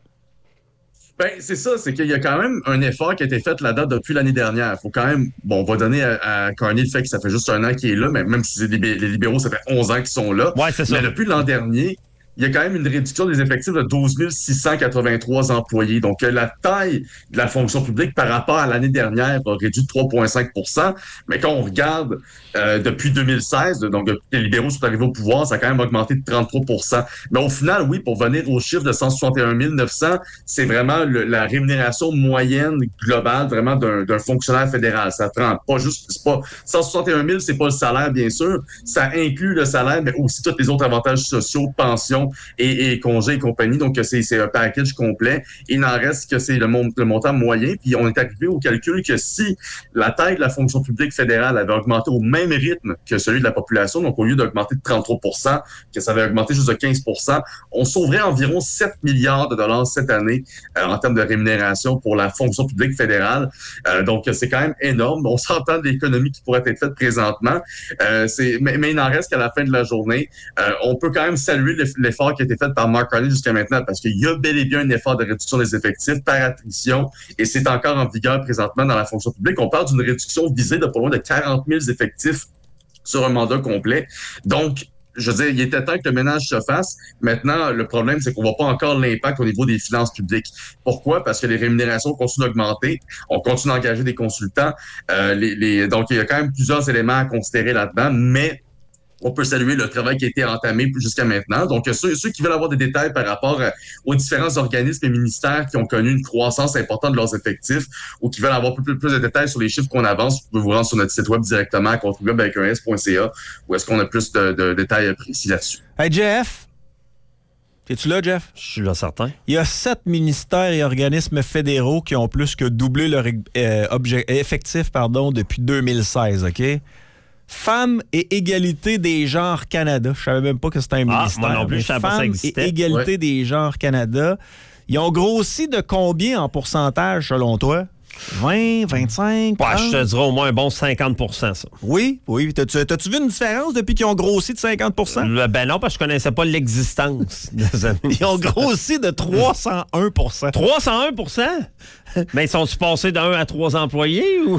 Ben, c'est ça, c'est qu'il y a quand même un effort qui a été fait là-dedans depuis l'année dernière. Faut quand même, bon, on va donner à, à Carney le fait que ça fait juste un an qu'il est là, mais même si c'est les, les libéraux, ça fait onze ans qu'ils sont là. Ouais, c'est ça. Mais depuis l'an dernier, il y a quand même une réduction des effectifs de douze mille six cent quatre-vingt-trois employés. Donc, la taille de la fonction publique par rapport à l'année dernière a réduit de trois virgule cinq pour cent. Mais quand on regarde euh, depuis deux mille seize, donc depuis que les libéraux sont arrivés au pouvoir, ça a quand même augmenté de trente-trois pour cent. Mais au final, oui, pour venir au chiffre de cent soixante et un mille neuf cents, c'est vraiment le, la rémunération moyenne globale vraiment d'un, d'un fonctionnaire fédéral. Ça prend pas juste, c'est pas cent soixante et un mille, c'est pas le salaire, bien sûr. Ça inclut le salaire, mais aussi tous les autres avantages sociaux, pensions, Et, et congés et compagnie. Donc, c'est, c'est un package complet. Il n'en reste que c'est le, mon, le montant moyen. Puis, on est arrivé au calcul que si la taille de la fonction publique fédérale avait augmenté au même rythme que celui de la population, donc au lieu d'augmenter de trente-trois pour cent, que ça avait augmenté juste de quinze pour cent, on sauverait environ sept milliards de dollars cette année euh, en termes de rémunération pour la fonction publique fédérale. Euh, donc, c'est quand même énorme. On s'entend de l'économie qui pourrait être faite présentement. Euh, c'est, mais, mais il n'en reste qu'à la fin de la journée. Euh, on peut quand même saluer l'effort qui a été fait par Mark Carney jusqu'à maintenant, parce qu'il y a bel et bien un effort de réduction des effectifs par attrition, et c'est encore en vigueur présentement dans la fonction publique. On parle d'une réduction visée de pas loin de quarante mille effectifs sur un mandat complet. Donc, je veux dire, il était temps que le ménage se fasse. Maintenant, le problème, c'est qu'on voit pas encore l'impact au niveau des finances publiques. Pourquoi? Parce que les rémunérations continuent d'augmenter. On continue d'engager des consultants. Euh, les, les, donc, il y a quand même plusieurs éléments à considérer là-dedans, mais on peut saluer le travail qui a été entamé jusqu'à maintenant. Donc, ceux, ceux qui veulent avoir des détails par rapport à, aux différents organismes et ministères qui ont connu une croissance importante de leurs effectifs ou qui veulent avoir plus, plus, plus de détails sur les chiffres qu'on avance, vous pouvez vous rendre sur notre site web directement à contribuable avec un s point c a où est-ce qu'on a plus de, de détails précis là-dessus. Hey, Jeff! Es-tu là, Jeff? Je suis là, certain. Il y a sept ministères et organismes fédéraux qui ont plus que doublé leur euh, objet, effectif pardon, depuis deux mille seize, OK? Femmes et égalité des genres Canada. Je savais même pas que c'était un ah, ministère. Moi non plus, je savais pas que ça existait. Femmes et égalité ouais. des genres Canada. Ils ont grossi de combien en pourcentage, selon toi? vingt, vingt-cinq, trente? Ouais, je te dirais au moins un bon cinquante pour cent, ça. Oui, oui. T'as-tu, t'as-tu vu une différence depuis qu'ils ont grossi de cinquante pour cent? Euh, ben non, parce que je connaissais pas l'existence des amis. Ils ont grossi de trois cent un pour cent. trois cent un pour cent? Mais ils sont-ils passés d'un à trois employés ou?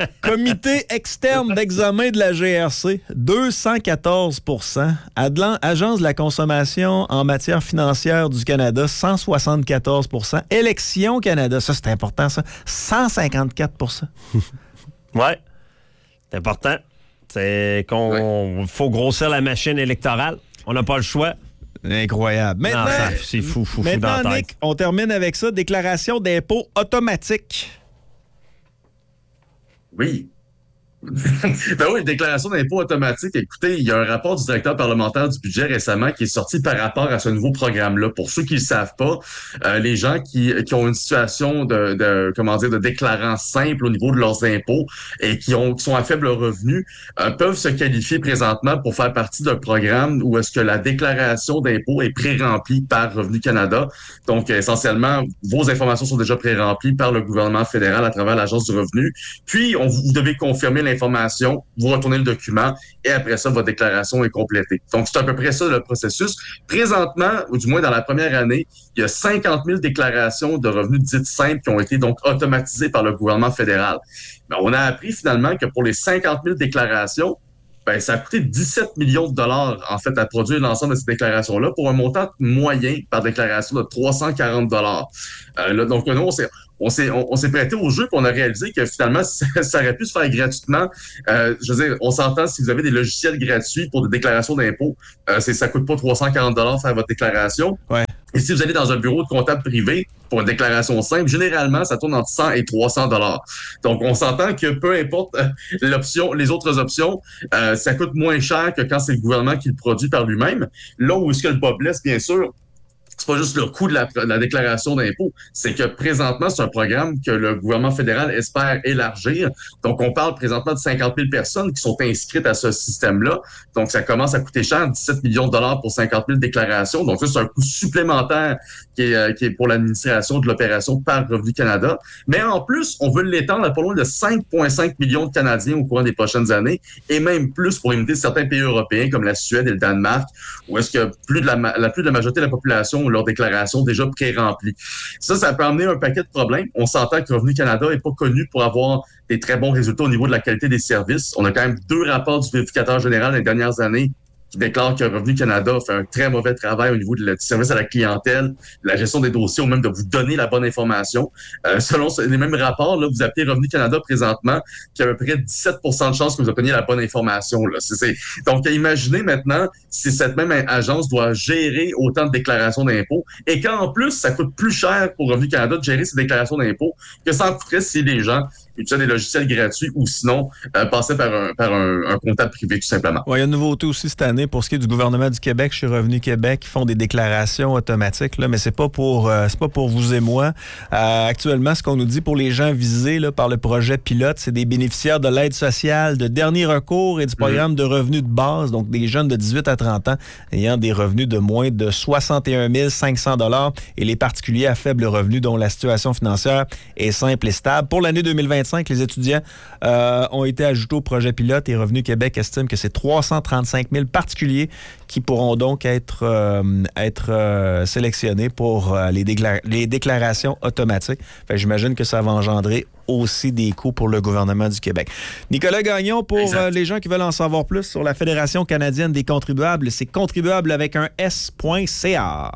Comité externe d'examen de la G R C, deux cent quatorze pour cent. Adlan, Agence de la consommation en matière financière du Canada, cent soixante-quatorze pour cent. Élections Canada, ça c'est important, ça, cent cinquante-quatre pour cent. Ouais, c'est important. C'est qu'on ouais. faut grossir la machine électorale. On n'a pas le choix. Incroyable. Maintenant, non, ça, c'est fou, fou, fou maintenant, dans la Nick, tête. on termine avec ça. Déclaration d'impôt automatique. Oui. Ben oui, déclaration d'impôt automatique. Écoutez, il y a un rapport du directeur parlementaire du budget récemment qui est sorti par rapport à ce nouveau programme-là. Pour ceux qui ne le savent pas, euh, les gens qui, qui ont une situation de, de comment dire de déclarant simple au niveau de leurs impôts et qui ont qui sont à faible revenu euh, peuvent se qualifier présentement pour faire partie d'un programme où est-ce que la déclaration d'impôt est pré-remplie par Revenu Canada. Donc, essentiellement, vos informations sont déjà pré-remplies par le gouvernement fédéral à travers l'Agence du revenu. Puis, on, vous devez confirmer l'information, vous retournez le document et après ça, votre déclaration est complétée. Donc, c'est à peu près ça le processus. Présentement, ou du moins dans la première année, il y a cinquante mille déclarations de revenus dites simples qui ont été donc automatisées par le gouvernement fédéral. Mais on a appris finalement que pour les cinquante mille déclarations, ben, ça a coûté dix-sept millions de dollars, en fait, à produire l'ensemble de ces déclarations-là pour un montant moyen par déclaration de trois cent quarante dollars. Euh, là, donc, nous, on s'est, on s'est, on, on s'est prêté au jeu puis on a réalisé que finalement, ça, ça aurait pu se faire gratuitement. Euh, je veux dire, on s'entend si vous avez des logiciels gratuits pour des déclarations d'impôts, euh, c'est, ça coûte pas trois cent quarante dollars faire votre déclaration. Ouais. Et si vous allez dans un bureau de comptable privé pour une déclaration simple, généralement, ça tourne entre cent et trois cents dollars. Donc, on s'entend que peu importe euh, l'option, les autres options, euh, ça coûte moins cher que quand c'est le gouvernement qui le produit par lui-même. Là où est-ce que le bas blesse, bien sûr, c'est pas juste le coût de la, de la déclaration d'impôt, c'est que présentement, c'est un programme que le gouvernement fédéral espère élargir. Donc, on parle présentement de cinquante mille personnes qui sont inscrites à ce système-là. Donc, ça commence à coûter cher, dix-sept millions de dollars pour cinquante mille déclarations. Donc, ça, c'est un coût supplémentaire qui est, euh, qui est pour l'administration de l'opération par Revenu Canada. Mais en plus, on veut l'étendre à pas loin de cinq virgule cinq millions de Canadiens au courant des prochaines années et même plus pour imiter certains pays européens comme la Suède et le Danemark, où est-ce que plus de la, la plus de la majorité de la population ont leur déclaration déjà pré-remplie. Ça, ça peut amener un paquet de problèmes. On s'entend que Revenu Canada n'est pas connu pour avoir des très bons résultats au niveau de la qualité des services. On a quand même deux rapports du vérificateur général dans les dernières années qui déclarent que Revenu Canada fait un très mauvais travail au niveau de la, du service à la clientèle, de la gestion des dossiers ou même de vous donner la bonne information. Euh, selon les mêmes rapports, là, vous appelez Revenu Canada présentement, qui a à peu près dix-sept pour cent de chances que vous obteniez la bonne information. Là. C'est, c'est... Donc, imaginez maintenant si cette même agence doit gérer autant de déclarations d'impôts et qu'en plus, ça coûte plus cher pour Revenu Canada de gérer ces déclarations d'impôts que ça en coûterait si les gens utilisaient des logiciels gratuits ou sinon euh, passaient par un, par un, un comptable privé tout simplement. Oui, il y a une nouveauté aussi cette année pour ce qui est du gouvernement du Québec chez Revenu Québec. Ils font des déclarations automatiques, là, mais c'est pas pour euh, c'est pas pour vous et moi. Euh, actuellement, ce qu'on nous dit pour les gens visés là, par le projet pilote, c'est des bénéficiaires de l'aide sociale de dernier recours et du programme mmh. de revenus de base, donc des jeunes de dix-huit à trente ans ayant des revenus de moins de soixante et un mille cinq cents dollars et les particuliers à faible revenu dont la situation financière est simple et stable. Pour l'année deux mille vingt-cinq, les étudiants euh, ont été ajoutés au projet pilote et Revenu Québec estime que c'est trois cent trente-cinq mille particuliers qui pourront donc être, euh, être euh, sélectionnés pour euh, les, décla- les déclarations automatiques. Fait, j'imagine que ça va engendrer aussi des coûts pour le gouvernement du Québec. Nicolas Gagnon, pour euh, les gens qui veulent en savoir plus sur la Fédération canadienne des contribuables, c'est contribuable avec un S.ca.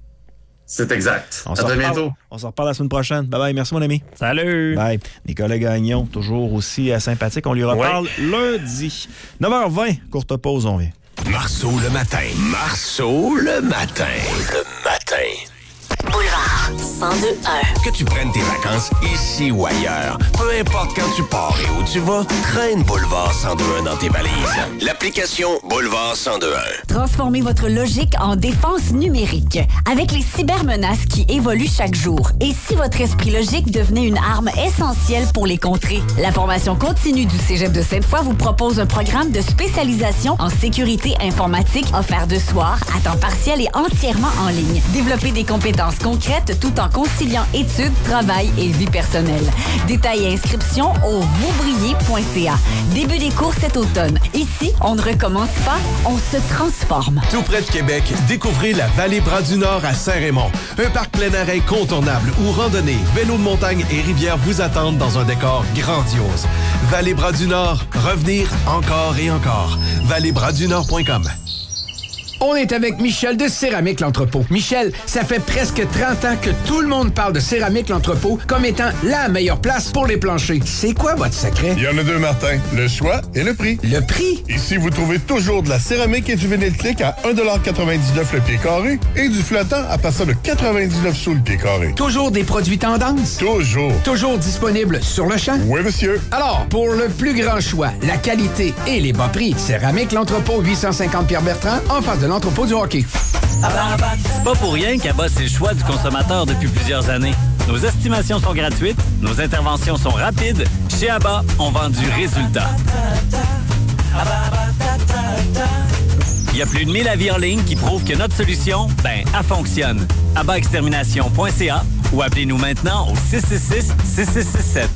C'est exact. On à très bientôt. On se reparle la semaine prochaine. Bye bye. Merci, mon ami. Salut. Bye. Nicolas Gagnon, toujours aussi euh, sympathique. On lui reparle ouais. lundi. neuf heures vingt, courte pause, on vient. Marceau le matin. Marceau le matin. Le matin. Boulevard cent deux un. Que tu prennes tes vacances ici ou ailleurs, peu importe quand tu pars et où tu vas, traîne Boulevard cent deux un dans tes valises. L'application Boulevard cent deux un. Transformez votre logique en défense numérique avec les cybermenaces qui évoluent chaque jour. Et si votre esprit logique devenait une arme essentielle pour les contrer? La formation continue du Cégep de Sainte-Foy vous propose un programme de spécialisation en sécurité informatique offert de soir, à temps partiel et entièrement en ligne. Développez des compétences concrètes tout en conciliant études, travail et vie personnelle. Détails et inscriptions au vousbriez point c a. Début des cours cet automne. Ici, on ne recommence pas, on se transforme. Tout près de Québec, découvrez la Vallée Bras du Nord à Saint-Raymond. Un parc plein air incontournable où randonnée, vélo de montagne et rivière vous attendent dans un décor grandiose. Vallée Bras du Nord, revenir encore et encore. vallée bras du nord point com. On est avec Michel de Céramique L'Entrepôt. Michel, ça fait presque trente ans que tout le monde parle de Céramique L'Entrepôt comme étant la meilleure place pour les planchers. C'est quoi votre secret? Il y en a deux, Martin. Le choix et le prix. Le prix? Ici, vous trouvez toujours de la céramique et du vinyle clic à un dollar quatre-vingt-dix-neuf le pied carré et du flottant à partir de quatre-vingt-dix-neuf sous le pied carré. Toujours des produits tendance? Toujours. Toujours disponibles sur le champ? Oui, monsieur. Alors, pour le plus grand choix, la qualité et les bas prix, Céramique L'Entrepôt, huit cent cinquante Pierre-Bertrand, en face de l'entrepôt du hockey. C'est pas pour rien qu'Abba, c'est le choix du consommateur depuis plusieurs années. Nos estimations sont gratuites, nos interventions sont rapides. Chez Abba, on vend du résultat. Il y a plus de mille avis en ligne qui prouvent que notre solution, ben, elle fonctionne. abba extermination point c a ou appelez-nous maintenant au six six six, six six six sept.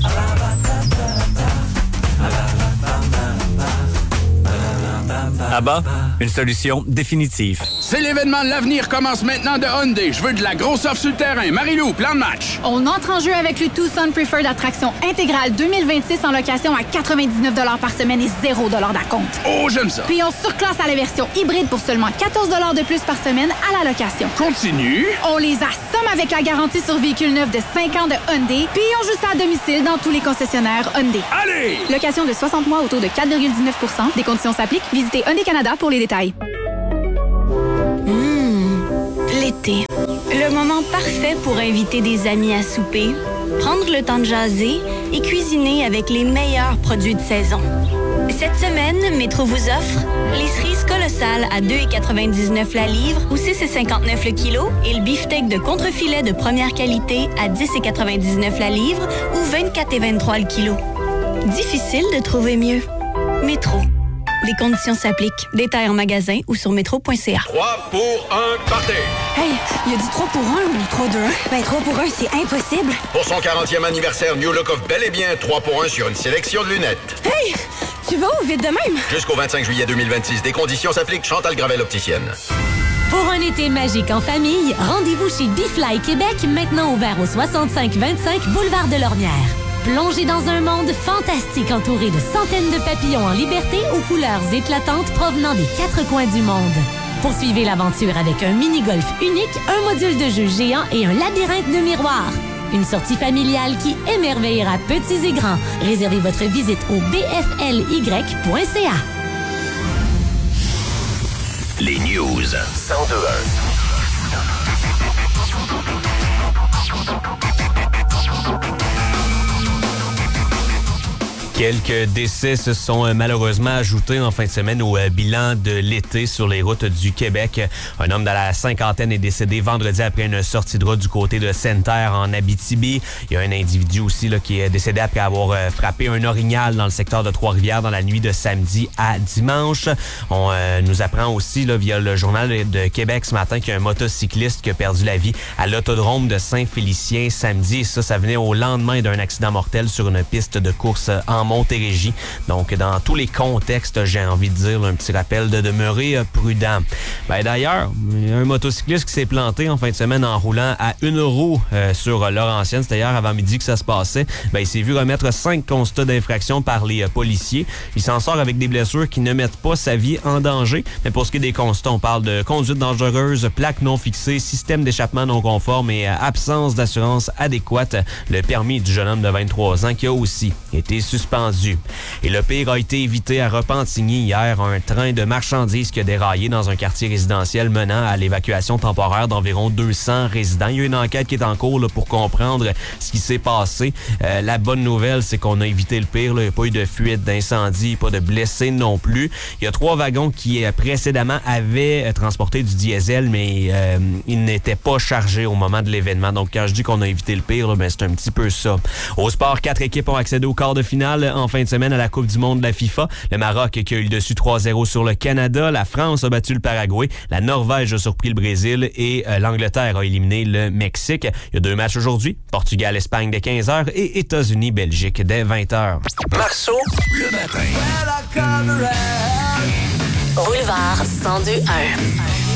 Abba, une solution définitive. C'est l'événement de l'avenir commence maintenant de Hyundai. Je veux de la grosse offre sur le terrain. Marie-Lou, plan de match. On entre en jeu avec le Tucson Preferred Attraction intégrale deux mille vingt-six en location à quatre-vingt-dix-neuf dollars par semaine et zéro dollars d'acompte. Oh, j'aime ça. Puis on surclasse à la version hybride pour seulement quatorze dollars de plus par semaine à la location. Continue. On les assomme avec la garantie sur véhicule neuf de cinq ans de Hyundai. Puis on joue ça à domicile dans tous les concessionnaires Hyundai. Allez! Location de soixante mois au taux de quatre virgule dix-neuf pour cent. Des conditions s'appliquent. Visitez Hyundai Canada pour les détails. Mmh, l'été. Le moment parfait pour inviter des amis à souper, prendre le temps de jaser et cuisiner avec les meilleurs produits de saison. Cette semaine, Métro vous offre les cerises colossales à deux virgule quatre-vingt-dix-neuf la livre ou six virgule cinquante-neuf le kilo et le beefsteak de contrefilet de première qualité à dix virgule quatre-vingt-dix-neuf la livre ou vingt-quatre virgule vingt-trois le kilo. Difficile de trouver mieux. Métro. Les conditions s'appliquent. Détails en magasin ou sur métro point c a. trois pour un party. Hey, il a dit trois pour un ou trois deux un? Ben trois pour un, c'est impossible. Pour son quarantième anniversaire, New Look offre bel et bien trois pour un sur une sélection de lunettes. Hey, tu vas où vite de même? Jusqu'au vingt-cinq juillet deux mille vingt-six, des conditions s'appliquent. Chantal Gravel, opticienne. Pour un été magique en famille, rendez-vous chez Bifly Québec, maintenant ouvert au soixante-cinq vingt-cinq Boulevard de Lormière. Plongez dans un monde fantastique entouré de centaines de papillons en liberté aux couleurs éclatantes provenant des quatre coins du monde. Poursuivez l'aventure avec un mini-golf unique, un module de jeu géant et un labyrinthe de miroirs. Une sortie familiale qui émerveillera petits et grands. Réservez votre visite au b f l y point c a. Les news. cent deux un. Quelques décès se sont malheureusement ajoutés en fin de semaine au bilan de l'été sur les routes du Québec. Un homme dans la cinquantaine est décédé vendredi après une sortie de route du côté de Sainte-Terre en Abitibi. Il y a un individu aussi là, qui est décédé après avoir frappé un orignal dans le secteur de Trois-Rivières dans la nuit de samedi à dimanche. On euh, nous apprend aussi là, via le Journal de Québec ce matin qu'il y a un motocycliste qui a perdu la vie à l'autodrome de Saint-Félicien samedi. Et ça, ça venait au lendemain d'un accident mortel sur une piste de course en Montérégie. Donc, dans tous les contextes, j'ai envie de dire, là, un petit rappel de demeurer prudent. Ben, d'ailleurs, il y a un motocycliste qui s'est planté en fin de semaine en roulant à une roue euh, sur Laurentienne. C'était hier avant midi que ça se passait. Ben, il s'est vu remettre cinq constats d'infraction par les euh, policiers. Il s'en sort avec des blessures qui ne mettent pas sa vie en danger. Mais pour ce qui est des constats, on parle de conduite dangereuse, plaque non fixée, système d'échappement non conforme et euh, absence d'assurance adéquate. Le permis du jeune homme de vingt-trois ans qui a aussi été suspendu. Et le pire a été évité à Repentigny hier. Un train de marchandises qui a déraillé dans un quartier résidentiel menant à l'évacuation temporaire d'environ deux cents résidents. Il y a une enquête qui est en cours là, pour comprendre ce qui s'est passé. Euh, la bonne nouvelle, c'est qu'on a évité le pire. Là. Il n'y a pas eu de fuite, d'incendie, pas de blessés non plus. Il y a trois wagons qui euh, précédemment avaient euh, transporté du diesel, mais euh, ils n'étaient pas chargés au moment de l'événement. Donc quand je dis qu'on a évité le pire, là, ben, c'est un petit peu ça. Au sport, quatre équipes ont accédé au quart de finale en fin de semaine à la Coupe du monde de la FIFA. Le Maroc qui a eu le dessus trois zéro sur le Canada. La France a battu le Paraguay. La Norvège a surpris le Brésil et euh, l'Angleterre a éliminé le Mexique. Il y a deux matchs aujourd'hui. Portugal-Espagne dès quinze heures et États-Unis-Belgique dès vingt heures. Marceau, le matin. Boulevard cent deux un.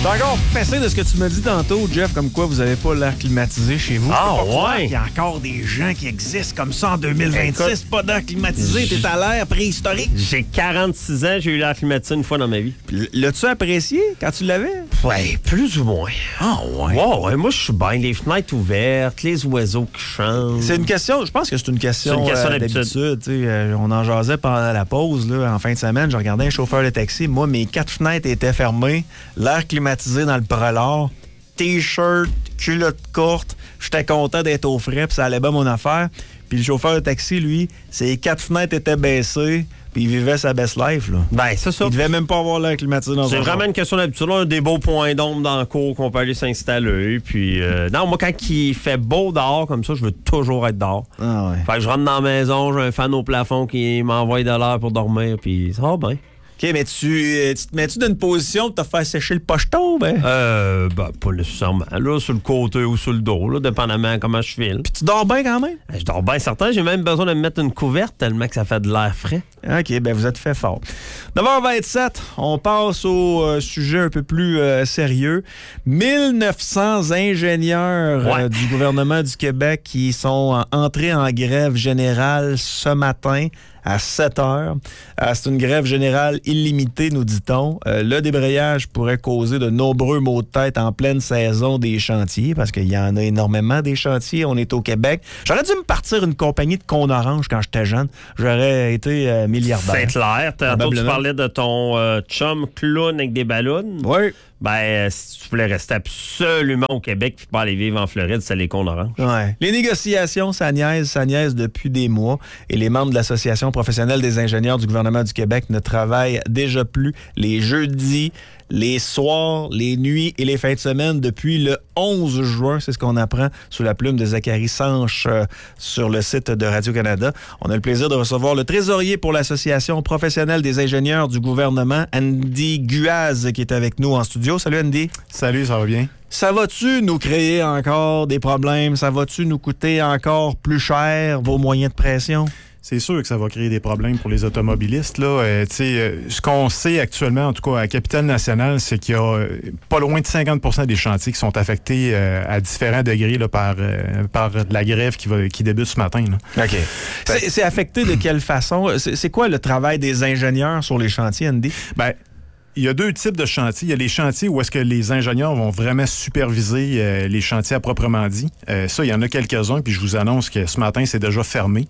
Je suis encore fessé de ce que tu m'as dit tantôt, Jeff, comme quoi vous n'avez pas l'air climatisé chez vous. Ah, ouais? Il y a encore des gens qui existent comme ça en deux mille vingt-six, pas d'air climatisé, t'es à l'air préhistorique. J'ai quarante-six ans, j'ai eu l'air climatisé une fois dans ma vie. Puis l'as-tu apprécié quand tu l'avais? Ouais, plus ou moins. Ah, ouais? Ouais, ouais, moi je suis bien. Les fenêtres ouvertes, les oiseaux qui chantent. C'est une question, je pense que c'est une question, C'est une question euh, d'habitude. d'habitude. tu sais, euh, on en jasait pendant la pause, là, en fin de semaine. Je regardais un chauffeur de taxi. Moi, mes quatre fenêtres étaient fermées, l'air climatisé dans le prolard, T-shirt, culotte courte. J'étais content d'être au frais, puis ça allait bien mon affaire. Puis le chauffeur de taxi, lui, ses quatre fenêtres étaient baissées, puis il vivait sa best life, là. Ben, c'est ça. Il devait même pas avoir l'air climatisé dans son C'est vraiment char. une question d'habitude. On a des beaux points d'ombre dans le cours qu'on peut aller s'installer. Puis, euh, non, moi, quand il fait beau dehors comme ça, je veux toujours être dehors. Ah ouais. Fait que je rentre dans la maison, j'ai un fan au plafond qui m'envoie de l'air pour dormir, puis ça va bien. OK, mais tu, euh, tu te mets-tu dans une position pour te faire sécher le pocheton, ben? Euh, ben, pas nécessairement. Là, sur le côté ou sur le dos, là, dépendamment de comment je file. Puis tu dors bien quand même? Ben, je dors bien certain. J'ai même besoin de me mettre une couverte tellement que ça fait de l'air frais. OK, ben vous êtes fait fort. neuf heures vingt-sept, on passe au euh, sujet un peu plus euh, sérieux. mille neuf cents ingénieurs Ouais. euh, du gouvernement du Québec qui sont euh, entrés en grève générale ce matin à sept heures. Euh, c'est une grève générale illimitée, nous dit-on. Euh, le débrayage pourrait causer de nombreux maux de tête en pleine saison des chantiers, parce qu'il y en a énormément des chantiers. On est au Québec. J'aurais dû me partir une compagnie de cônes orange quand j'étais jeune. J'aurais été euh, milliardaire. C'est clair. Tantôt, tu Probablement. parlais de ton euh, chum clown avec des ballons. Oui. Ben, euh, si tu voulais rester absolument au Québec puis pas aller vivre en Floride, c'est les cônes oranges. Ouais. Les négociations, ça niaise, ça niaise depuis des mois. Et les membres de l'Association professionnelle des ingénieurs du gouvernement du Québec ne travaillent déjà plus les jeudis, les soirs, les nuits et les fins de semaine depuis le onze juin. C'est ce qu'on apprend sous la plume de Zachary Sanche euh, sur le site de Radio-Canada. On a le plaisir de recevoir le trésorier pour l'Association professionnelle des ingénieurs du gouvernement, Andy Guaz, qui est avec nous en studio. Salut Andy. Salut, ça va bien? Ça va-tu nous créer encore des problèmes? Ça va-tu nous coûter encore plus cher vos moyens de pression? C'est sûr que ça va créer des problèmes pour les automobilistes. Là. Euh, tu sais, euh, ce qu'on sait actuellement, en tout cas à Capitale-Nationale, c'est qu'il y a euh, pas loin de cinquante pour cent des chantiers qui sont affectés euh, à différents degrés là, par, euh, par la grève qui, va, qui débute ce matin. Là. OK. C'est, c'est affecté de quelle façon? C'est, c'est quoi le travail des ingénieurs sur les chantiers, Andy? Ben, il y a deux types de chantiers. Il y a les chantiers où est-ce que les ingénieurs vont vraiment superviser euh, les chantiers à proprement dit. Euh, ça, il y en a quelques-uns, puis je vous annonce que ce matin, c'est déjà fermé.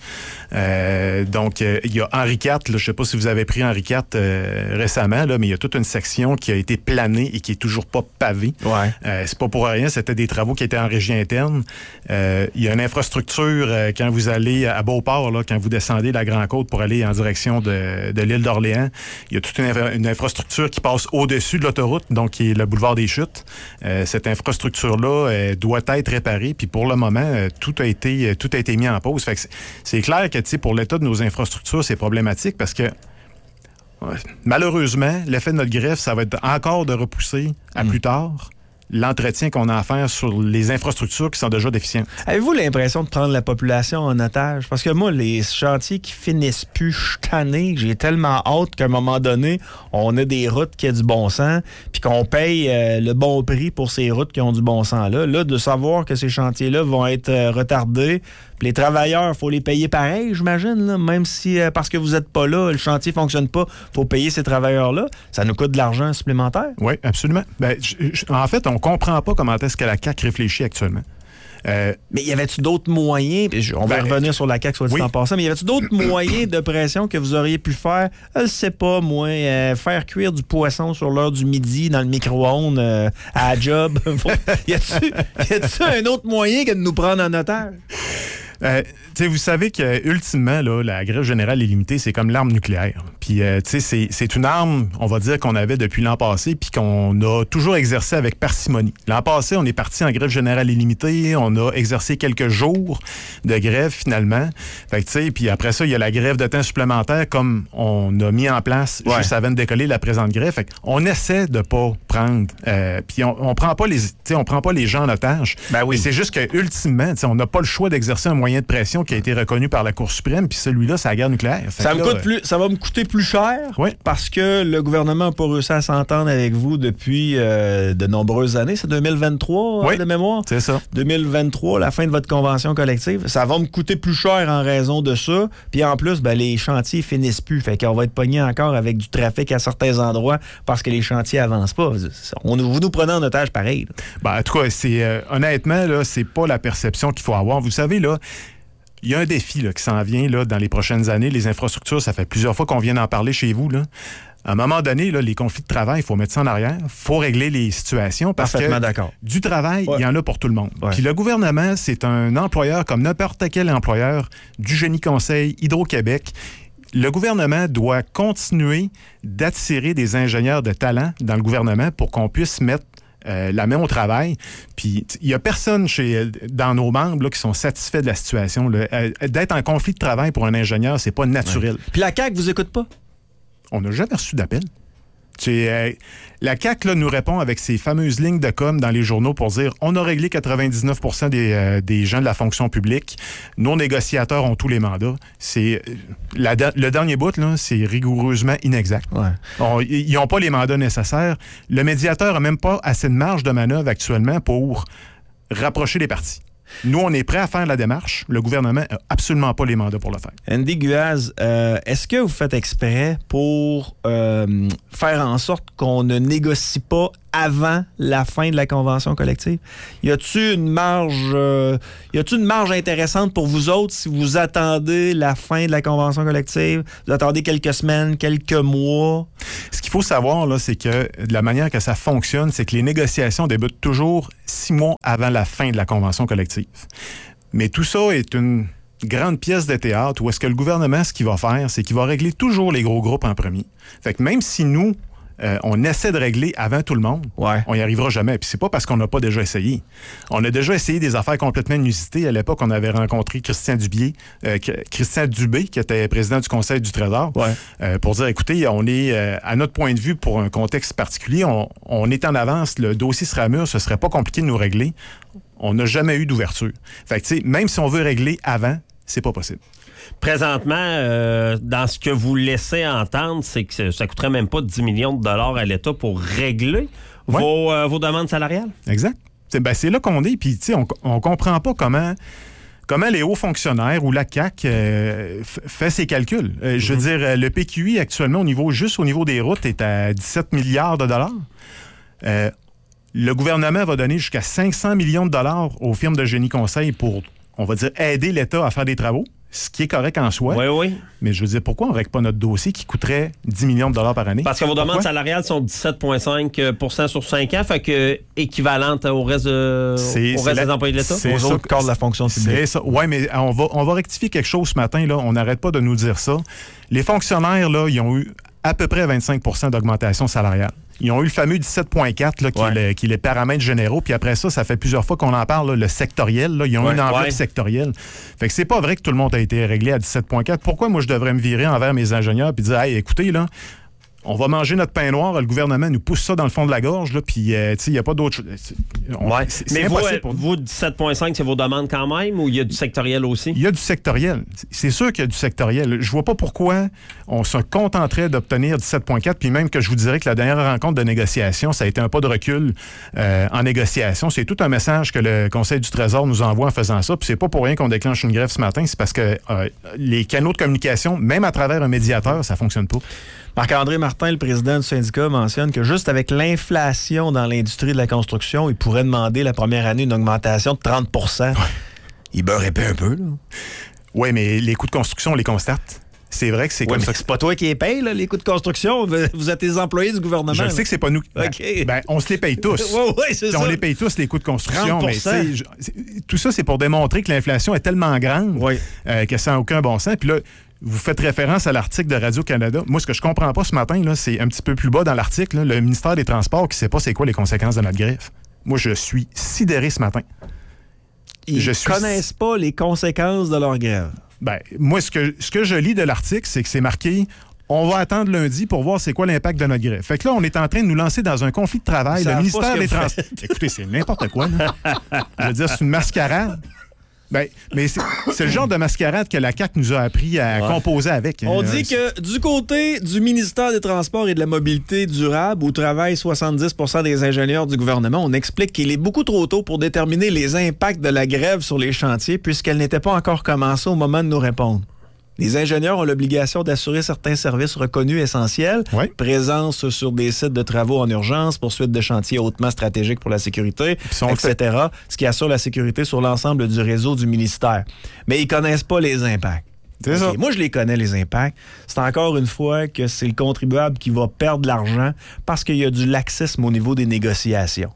Euh, donc, euh, il y a Henri quatre, là, je sais pas si vous avez pris Henri quatre euh, récemment, là, mais il y a toute une section qui a été planée et qui est toujours pas pavée. Ouais. Euh, c'est pas pour rien, c'était des travaux qui étaient en régie interne. Euh, il y a une infrastructure euh, quand vous allez à Beauport, là, quand vous descendez la Grande-Côte pour aller en direction de, de l'île d'Orléans, il y a toute une, infra- une infrastructure qui passe au-dessus de l'autoroute, donc qui est le boulevard des Chutes. Euh, cette infrastructure-là euh, doit être réparée, puis pour le moment, euh, tout a été euh, tout a été mis en pause. Fait que c'est, c'est clair que, tu sais, pour l'état de nos infrastructures, c'est problématique parce que ouais, malheureusement, l'effet de notre grève, ça va être encore de repousser à Mm. plus tard l'entretien qu'on a à faire sur les infrastructures qui sont déjà déficientes. Avez-vous l'impression de prendre la population en otage? Parce que moi, les chantiers qui finissent plus, je suis tanné. J'ai tellement hâte qu'à un moment donné, on ait des routes qui aient du bon sens, puis qu'on paye euh, le bon prix pour ces routes qui ont du bon sens. Là, là de savoir que ces chantiers-là vont être euh, retardés, puis les travailleurs, il faut les payer pareil, j'imagine, là, même si, euh, parce que vous n'êtes pas là, le chantier ne fonctionne pas, il faut payer ces travailleurs-là. Ça nous coûte de l'argent supplémentaire. Oui, absolument. Ben, j- j- en fait, on comprend pas comment est-ce que la C A Q réfléchit actuellement. Euh, mais y avait-tu d'autres moyens, puis je- on va ben, revenir sur la C A Q soit dit oui. en passant, mais y avait-tu d'autres moyens de pression que vous auriez pu faire? Je ne sais pas, moi, euh, faire cuire du poisson sur l'heure du midi dans le micro-ondes euh, à la job. y a-tu y a-tu un autre moyen que de nous prendre en otage? Euh, tu sais, vous savez que ultimement, là, la grève générale illimitée, c'est comme l'arme nucléaire. Puis, euh, tu sais, c'est, c'est une arme, on va dire, qu'on avait depuis l'an passé, puis qu'on a toujours exercé avec parcimonie. L'an passé, on est parti en grève générale illimitée, on a exercé quelques jours de grève finalement. Fait que, tu sais, puis après ça, il y a la grève de temps supplémentaire, comme on a mis en place Ouais. juste avant de décoller la présente grève. Fait qu'on essaie de pas prendre, euh, puis on, on prend pas les, tu sais, on prend pas les gens en otage. Ben oui. Et c'est juste que ultimement, tu sais, on n'a pas le choix d'exercer un moyen de pression qui a été reconnu par la Cour suprême, puis celui-là, c'est la guerre nucléaire. Fait Ça que me là, coûte plus, ça va me coûter plus plus cher oui. parce que le gouvernement n'a pas réussi à s'entendre avec vous depuis euh, de nombreuses années. C'est deux mille vingt-trois, oui, hein, de mémoire? C'est ça. deux mille vingt-trois, la fin de votre convention collective. Ça va me coûter plus cher en raison de ça. Puis en plus, ben, les chantiers finissent plus. Fait qu'on va être pogné encore avec du trafic à certains endroits parce que les chantiers avancent pas. On, vous nous prenez en otage pareil. Ben, en tout cas, c'est, euh, honnêtement, là, c'est pas la perception qu'il faut avoir. Vous savez, là, il y a un défi là, qui s'en vient là, dans les prochaines années. Les infrastructures, ça fait plusieurs fois qu'on vient d'en parler chez vous. Là. À un moment donné, là, les conflits de travail, il faut mettre ça en arrière. Il faut régler les situations parce que d'accord. du travail, il ouais. y en a pour tout le monde. Ouais. Puis le gouvernement, c'est un employeur comme n'importe quel employeur du Génie Conseil, Hydro-Québec. Le gouvernement doit continuer d'attirer des ingénieurs de talent dans le gouvernement pour qu'on puisse mettre Euh, la main au travail. Puis il n'y a personne chez, dans nos membres là, qui sont satisfaits de la situation. Là. Euh, d'être en conflit de travail pour un ingénieur, c'est pas naturel. Ouais. Puis la C A Q vous écoute pas? On n'a jamais reçu d'appel. C'est, euh, la C A Q là, nous répond avec ses fameuses lignes de com dans les journaux pour dire on a réglé quatre-vingt-dix-neuf pour cent des, euh, des gens de la fonction publique. Nos négociateurs ont tous les mandats. C'est, la, le dernier bout, là, c'est rigoureusement inexact. Ouais. On, ils n'ont pas les mandats nécessaires. Le médiateur n'a même pas assez de marge de manœuvre actuellement pour rapprocher les parties. Nous, on est prêts à faire la démarche. Le gouvernement n'a absolument pas les mandats pour le faire. Andy Guaz, euh, est-ce que vous faites exprès pour euh, faire en sorte qu'on ne négocie pas avant la fin de la convention collective? Y a-t-il une marge, euh, y a-t-il une marge intéressante pour vous autres si vous attendez la fin de la convention collective? Vous attendez quelques semaines, quelques mois? Ce qu'il faut savoir, là, c'est que de la manière que ça fonctionne, c'est que les négociations débutent toujours six mois avant la fin de la convention collective. Mais tout ça est une grande pièce de théâtre où est-ce que le gouvernement, ce qu'il va faire, c'est qu'il va régler toujours les gros groupes en premier. Fait que même si nous, Euh, on essaie de régler avant tout le monde, ouais. on n'y arrivera jamais. Puis c'est pas parce qu'on n'a pas déjà essayé. On a déjà essayé des affaires complètement inusitées. À l'époque, on avait rencontré Christian Dubé, euh, Christian Dubé, qui était président du Conseil du Trésor, ouais. euh, pour dire, écoutez, on est, euh, à notre point de vue, pour un contexte particulier, on, on est en avance, le dossier sera mûr, ce serait pas compliqué de nous régler. On n'a jamais eu d'ouverture. Fait que, tu sais, même si on veut régler avant, c'est pas possible. Présentement, euh, dans ce que vous laissez entendre, c'est que ça coûterait même pas dix millions de dollars à l'État pour régler ouais. vos, euh, vos demandes salariales? Exact. C'est, ben, c'est là qu'on est. Puis, tu sais, on, on comprend pas comment, comment les hauts fonctionnaires ou la C A Q euh, f- fait ses calculs. Euh, mm-hmm. Je veux dire, le P Q I actuellement, au niveau, juste au niveau des routes, est à dix-sept milliards de dollars. Euh, le gouvernement va donner jusqu'à cinq cents millions de dollars aux firmes de génie conseil pour, on va dire, aider l'État à faire des travaux. Ce qui est correct en soi. Oui, oui. Mais je veux dire, pourquoi on ne règle pas notre dossier qui coûterait dix millions de dollars par année? Parce que vos pourquoi? demandes salariales sont dix-sept virgule cinq pour cent sur cinq ans, fait que équivalente au reste, de, c'est, au c'est reste la, des employés de l'État. C'est aux ça, autres corps de la fonction publique. C'est ça. Oui, mais on va, on va rectifier quelque chose ce matin. Là. On n'arrête pas de nous dire ça. Les fonctionnaires, là, ils ont eu à peu près vingt-cinq pour cent d'augmentation salariale. Ils ont eu le fameux dix-sept virgule quatre là, qui, ouais. est le, qui est les paramètres généraux. Puis après ça, ça fait plusieurs fois qu'on en parle, là, le sectoriel. Là, ils ont ouais. eu une enveloppe ouais. sectorielle. Fait que c'est pas vrai que tout le monde a été réglé à dix-sept virgule quatre. Pourquoi moi je devrais me virer envers mes ingénieurs puis dire, hey, écoutez, là, on va manger notre pain noir, le gouvernement nous pousse ça dans le fond de la gorge, là, puis euh, il n'y a pas d'autre chose. Ouais. C'est, mais c'est vous, euh, vous, dix-sept virgule cinq, c'est vos demandes quand même, ou il y a du sectoriel aussi? Il y a du sectoriel. C'est sûr qu'il y a du sectoriel. Je vois pas pourquoi on se contenterait d'obtenir dix-sept virgule quatre, puis même que je vous dirais que la dernière rencontre de négociation, ça a été un pas de recul euh, en négociation. C'est tout un message que le Conseil du Trésor nous envoie en faisant ça, puis c'est pas pour rien qu'on déclenche une grève ce matin, c'est parce que euh, les canaux de communication, même à travers un médiateur, ça fonctionne pas. Marc-André Martin, le président du syndicat, mentionne que juste avec l'inflation dans l'industrie de la construction, il pourrait demander la première année une augmentation de trente pour cent. Ouais. Il beurre épais un peu, là. Oui, mais les coûts de construction, on les constate. C'est vrai que c'est ouais, comme ça. C'est pas toi qui les paye, là, les coûts de construction. Vous êtes les employés du gouvernement. Je là. sais que c'est pas nous. Okay. Ben, ben, on se les paye tous. Oui, oui, c'est on ça. On les paye tous, les coûts de construction. trente pour cent. Mais je, tout ça, c'est pour démontrer que l'inflation est tellement grande oui. euh, que ça n'a aucun bon sens. Puis là, vous faites référence à l'article de Radio-Canada. Moi, ce que je comprends pas ce matin, là, c'est un petit peu plus bas dans l'article, là, le ministère des Transports qui sait pas c'est quoi les conséquences de notre grève. Moi, je suis sidéré ce matin. Ils ne suis... connaissent pas les conséquences de leur grève. Ben, moi, ce que, ce que je lis de l'article, c'est que c'est marqué « On va attendre lundi pour voir c'est quoi l'impact de notre grève ». Fait que là, on est en train de nous lancer dans un conflit de travail. Le ministère des Transports... Écoutez, c'est n'importe quoi. Là. Je veux dire, c'est une mascarade. Ben, mais c'est, c'est le genre de mascarade que la C A Q nous a appris à ouais. composer avec. On hein. dit que du côté du ministère des Transports et de la Mobilité durable, où travaillent soixante-dix pour cent des ingénieurs du gouvernement, on explique qu'il est beaucoup trop tôt pour déterminer les impacts de la grève sur les chantiers, puisqu'elle n'était pas encore commencée au moment de nous répondre. Les ingénieurs ont l'obligation d'assurer certains services reconnus essentiels, oui. présence sur des sites de travaux en urgence, poursuite de chantiers hautement stratégiques pour la sécurité, et cetera, ce qui assure la sécurité sur l'ensemble du réseau du ministère. Mais ils ne connaissent pas les impacts. C'est okay. ça. Moi, je les connais, les impacts. C'est encore une fois que c'est le contribuable qui va perdre de l'argent parce qu'il y a du laxisme au niveau des négociations.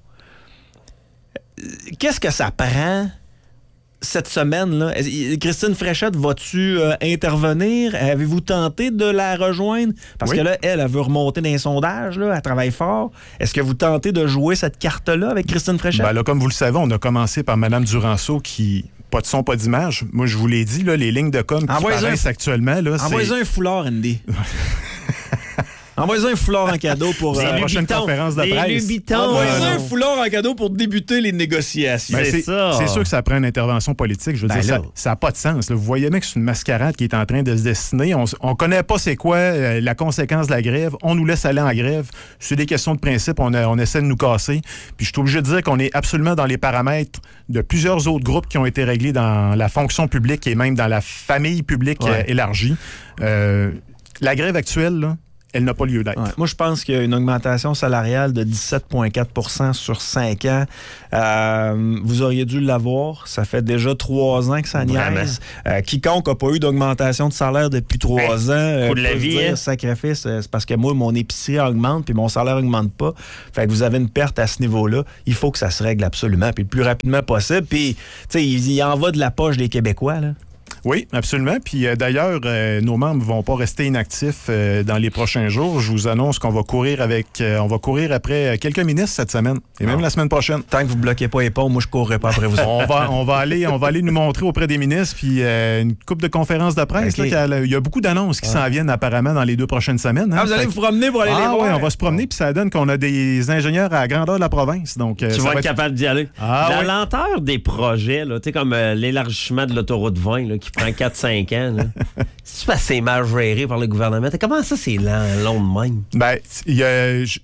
Qu'est-ce que ça prend cette semaine-là? Christine Fréchette, vas-tu euh, intervenir? Avez-vous tenté de la rejoindre? Parce oui. que là, elle, elle veut remonter dans les sondages, là, elle travaille fort. Est-ce que vous tentez de jouer cette carte-là avec Christine Fréchette? Ben là, comme vous le savez, on a commencé par Mme Duranceau qui... Pas de son, pas d'image. Moi, je vous l'ai dit, là, les lignes de com qui Envoyez paraissent un... actuellement... Là, Envoyez un foulard, Andy. Envoyez un foulard en cadeau pour la euh, prochaine conférence de presse. Envoyez un foulard en cadeau pour débuter les négociations. Ben, c'est, c'est, ça. c'est sûr que ça prend une intervention politique. Je veux ben dire, là. ça n'a pas de sens. Là. Vous voyez bien que c'est une mascarade qui est en train de se dessiner. On ne connaît pas c'est quoi euh, la conséquence de la grève. On nous laisse aller en grève. C'est des questions de principe. On, a, on essaie de nous casser. Puis je suis obligé de dire qu'on est absolument dans les paramètres de plusieurs autres groupes qui ont été réglés dans la fonction publique et même dans la famille publique ouais. élargie. Euh, la grève actuelle, là, elle n'a pas lieu d'être. Ouais. Moi, je pense qu'il y a une augmentation salariale de dix-sept virgule quatre pour cent sur cinq ans. Euh, vous auriez dû l'avoir. Ça fait déjà trois ans que ça niaise. Euh, quiconque n'a pas eu d'augmentation de salaire depuis trois hey, ans euh, de la vie, dire hein? Sacrifice, c'est parce que moi, mon épicerie augmente puis mon salaire augmente pas. Fait que vous avez une perte à ce niveau-là. Il faut que ça se règle absolument puis le plus rapidement possible. Puis, tu sais, il y en va de la poche des Québécois, là. Oui, absolument. Puis euh, d'ailleurs, euh, nos membres vont pas rester inactifs euh, dans les prochains jours. Je vous annonce qu'on va courir avec, euh, on va courir après quelques ministres cette semaine et non. même la semaine prochaine. Tant que vous bloquez pas les ponts, moi je courrai pas après vous. on va, on va aller, on va aller nous montrer auprès des ministres puis euh, une couple de conférences de presse. Okay. Là, il y a beaucoup d'annonces qui ah. s'en viennent apparemment dans les deux prochaines semaines. Hein. Ah, vous allez vous promener pour aller ah, les voir. Oui, on va se promener puis ça donne qu'on a des ingénieurs à la grandeur de la province. Donc, euh, tu vas être être capable d'y aller. Ah, la oui. lenteur des projets, là, comme euh, l'élargissement de l'autoroute vingt là, qui prend quatre cinq ans. C'est parce que c'est mal géré par le gouvernement. Comment ça, c'est lent, long de même? Ben, y a, j...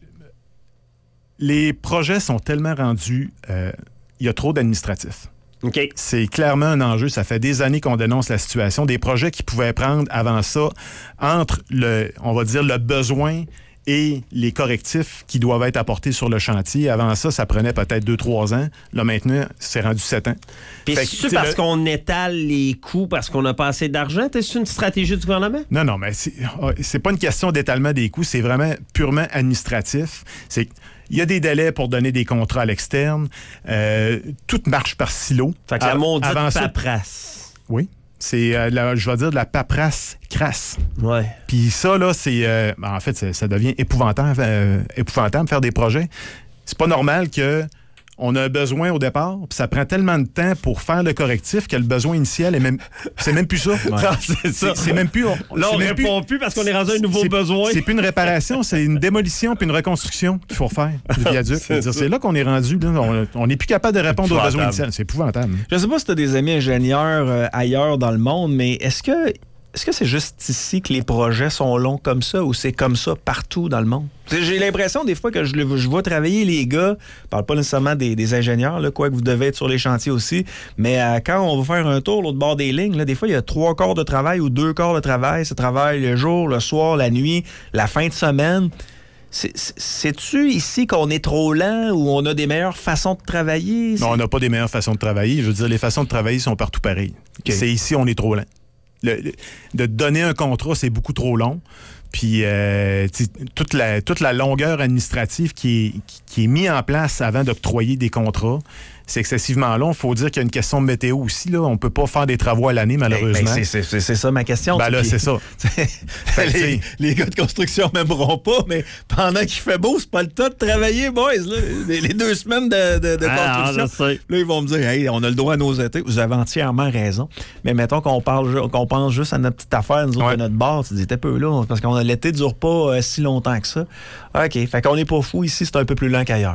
les projets sont tellement rendus, il euh, y a trop d'administratifs. Okay. C'est clairement un enjeu. Ça fait des années qu'on dénonce la situation. Des projets qui pouvaient prendre avant ça entre le, on va dire, le besoin et les correctifs qui doivent être apportés sur le chantier. Avant ça, ça prenait peut-être deux trois ans. Là, maintenant, c'est rendu sept ans. Puis c'est parce le... qu'on étale les coûts parce qu'on n'a pas assez d'argent? C'est une stratégie du gouvernement? Non, non, mais c'est, c'est pas une question d'étalement des coûts. C'est vraiment purement administratif. C'est... Il y a des délais pour donner des contrats à l'externe. Euh, tout marche par silo. Fait que la maudite paperasse. Oui. C'est, euh, la, je vais dire, de la paperasse crasse. Ouais. Puis ça, là, c'est... Euh, en fait, ça, ça devient épouvantable, euh, épouvantable de faire des projets. C'est pas normal que on a un besoin au départ, puis ça prend tellement de temps pour faire le correctif que le besoin initial est même... C'est même plus ça. Ouais. Non, c'est ça. C'est, c'est même plus... On, là, on ne répond plus, plus parce qu'on est rendu à un nouveau c'est, besoin. C'est plus une réparation, c'est une démolition puis une reconstruction qu'il faut faire du viaduc. c'est, dire, c'est là qu'on est rendu. Là, on n'est plus capable de répondre aux besoins initiaux. C'est épouvantable. Je sais pas si tu as des amis ingénieurs euh, ailleurs dans le monde, mais est-ce que... Est-ce que c'est juste ici que les projets sont longs comme ça ou c'est comme ça partout dans le monde? J'ai l'impression des fois que je, je vois travailler les gars, je parle pas nécessairement des, des ingénieurs, là, quoi que vous devez être sur les chantiers aussi, mais euh, quand on va faire un tour l'autre bord des lignes, là, des fois il y a trois quarts de travail ou deux quarts de travail. Ça travaille le jour, le soir, la nuit, la fin de semaine. C'est, c'est-tu ici qu'on est trop lent ou on a des meilleures façons de travailler? C'est... Non, on n'a pas des meilleures façons de travailler. Je veux dire, les façons de travailler sont partout pareilles. Okay. C'est ici on est trop lent. Le, le, de donner un contrat, c'est beaucoup trop long. Puis euh, toute, la, toute la longueur administrative qui est, qui, qui est mise en place avant d'octroyer des contrats, c'est excessivement long. Il faut dire qu'il y a une question de météo aussi. Là. On ne peut pas faire des travaux à l'année, malheureusement. Ben, ben c'est, c'est, c'est ça ma question. Ben là, c'est ça. les, les gars de construction ne m'aimeront pas, mais pendant qu'il fait beau, c'est pas le temps de travailler, boys. Là. Les, les deux semaines de, de, de ah, construction. Là, ils vont me dire, hey, on a le droit à nos étés. Vous avez entièrement raison. Mais mettons qu'on parle, qu'on pense juste à notre petite affaire, nous autres, ouais. à notre bar. Tu dis, t'es peu là, parce qu'on a l'été ne dure pas euh, si longtemps que ça. OK. Fait qu'on n'est pas fou ici, c'est un peu plus lent qu'ailleurs.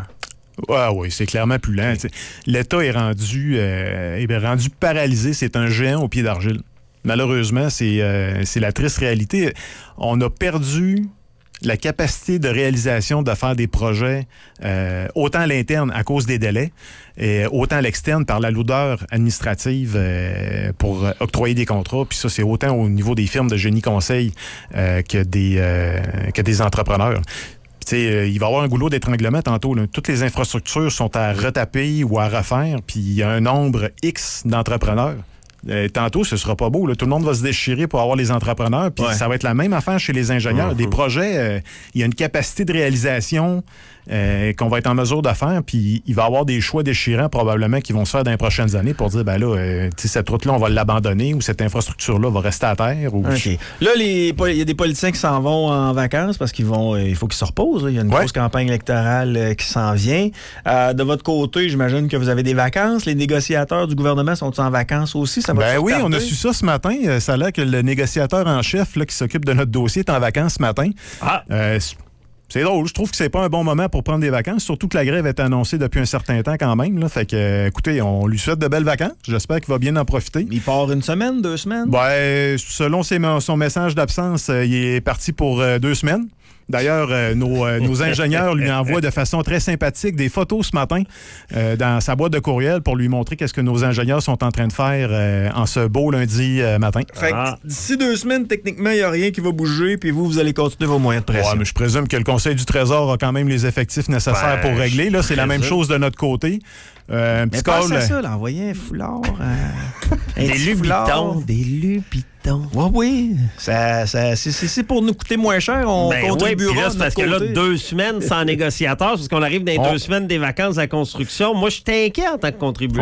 Ah oui, c'est clairement plus lent. Okay. L'État est rendu, euh, est rendu paralysé. C'est un géant au pied d'argile. Malheureusement, c'est, euh, c'est la triste réalité. On a perdu la capacité de réalisation de faire des projets, euh, autant à l'interne à cause des délais, et autant à l'externe par la lourdeur administrative euh, pour octroyer des contrats. Puis ça, c'est autant au niveau des firmes de génie conseil euh, que, des, euh, que des entrepreneurs. Euh, il va y avoir un goulot d'étranglement tantôt. Là. Toutes les infrastructures sont à retaper ou à refaire, puis il y a un nombre X d'entrepreneurs. Euh, tantôt, ce sera pas beau. Là. Tout le monde va se déchirer pour avoir les entrepreneurs, puis ouais. ça va être la même affaire chez les ingénieurs. Mm-hmm. Des projets, euh, il y a une capacité de réalisation euh, qu'on va être en mesure de faire, puis il va y avoir des choix déchirants probablement qui vont se faire dans les prochaines années pour dire, ben là, euh, cette route-là, on va l'abandonner ou cette infrastructure-là va rester à terre. Ou... Okay. Là, il y a des politiciens qui s'en vont en vacances parce qu'ils vont, euh, il faut qu'ils se reposent. Il y a une ouais. grosse campagne électorale euh, qui s'en vient. Euh, de votre côté, j'imagine que vous avez des vacances. Les négociateurs du gouvernement sont en vacances aussi? Ça va ben oui, on a su ça ce matin. Ça a l'air que le négociateur en chef là, qui s'occupe de notre dossier est en vacances ce matin. Ah! Euh, C'est drôle, je trouve que c'est pas un bon moment pour prendre des vacances, surtout que la grève est annoncée depuis un certain temps quand même. Là. Fait que, écoutez, on lui souhaite de belles vacances. J'espère qu'il va bien en profiter. Il part une semaine, deux semaines? Ben, selon ses, son message d'absence, il est parti pour euh, deux semaines. D'ailleurs, euh, nos, euh, nos ingénieurs lui envoient de façon très sympathique des photos ce matin euh, dans sa boîte de courriel pour lui montrer qu'est-ce que nos ingénieurs sont en train de faire euh, en ce beau lundi euh, matin. Fait ah. que d'ici deux semaines, techniquement, il n'y a rien qui va bouger, puis vous, vous allez continuer vos moyens de pression. Ouais, mais je présume que le Conseil du Trésor a quand même les effectifs nécessaires ben, pour régler. Là, c'est la même chose de notre côté. Euh, un petit mais call, pensez à ça, là, envoyer un foulard. Euh, un des lubitons. Des lubitons. Oui, oui. Ça, ça, c'est, c'est pour nous coûter moins cher. On ben contribuera. Oui, là, c'est parce côté. que là, deux semaines sans négociateur, parce qu'on arrive dans les on... deux semaines des vacances à construction. Moi, je suis inquiet en tant que contribuable.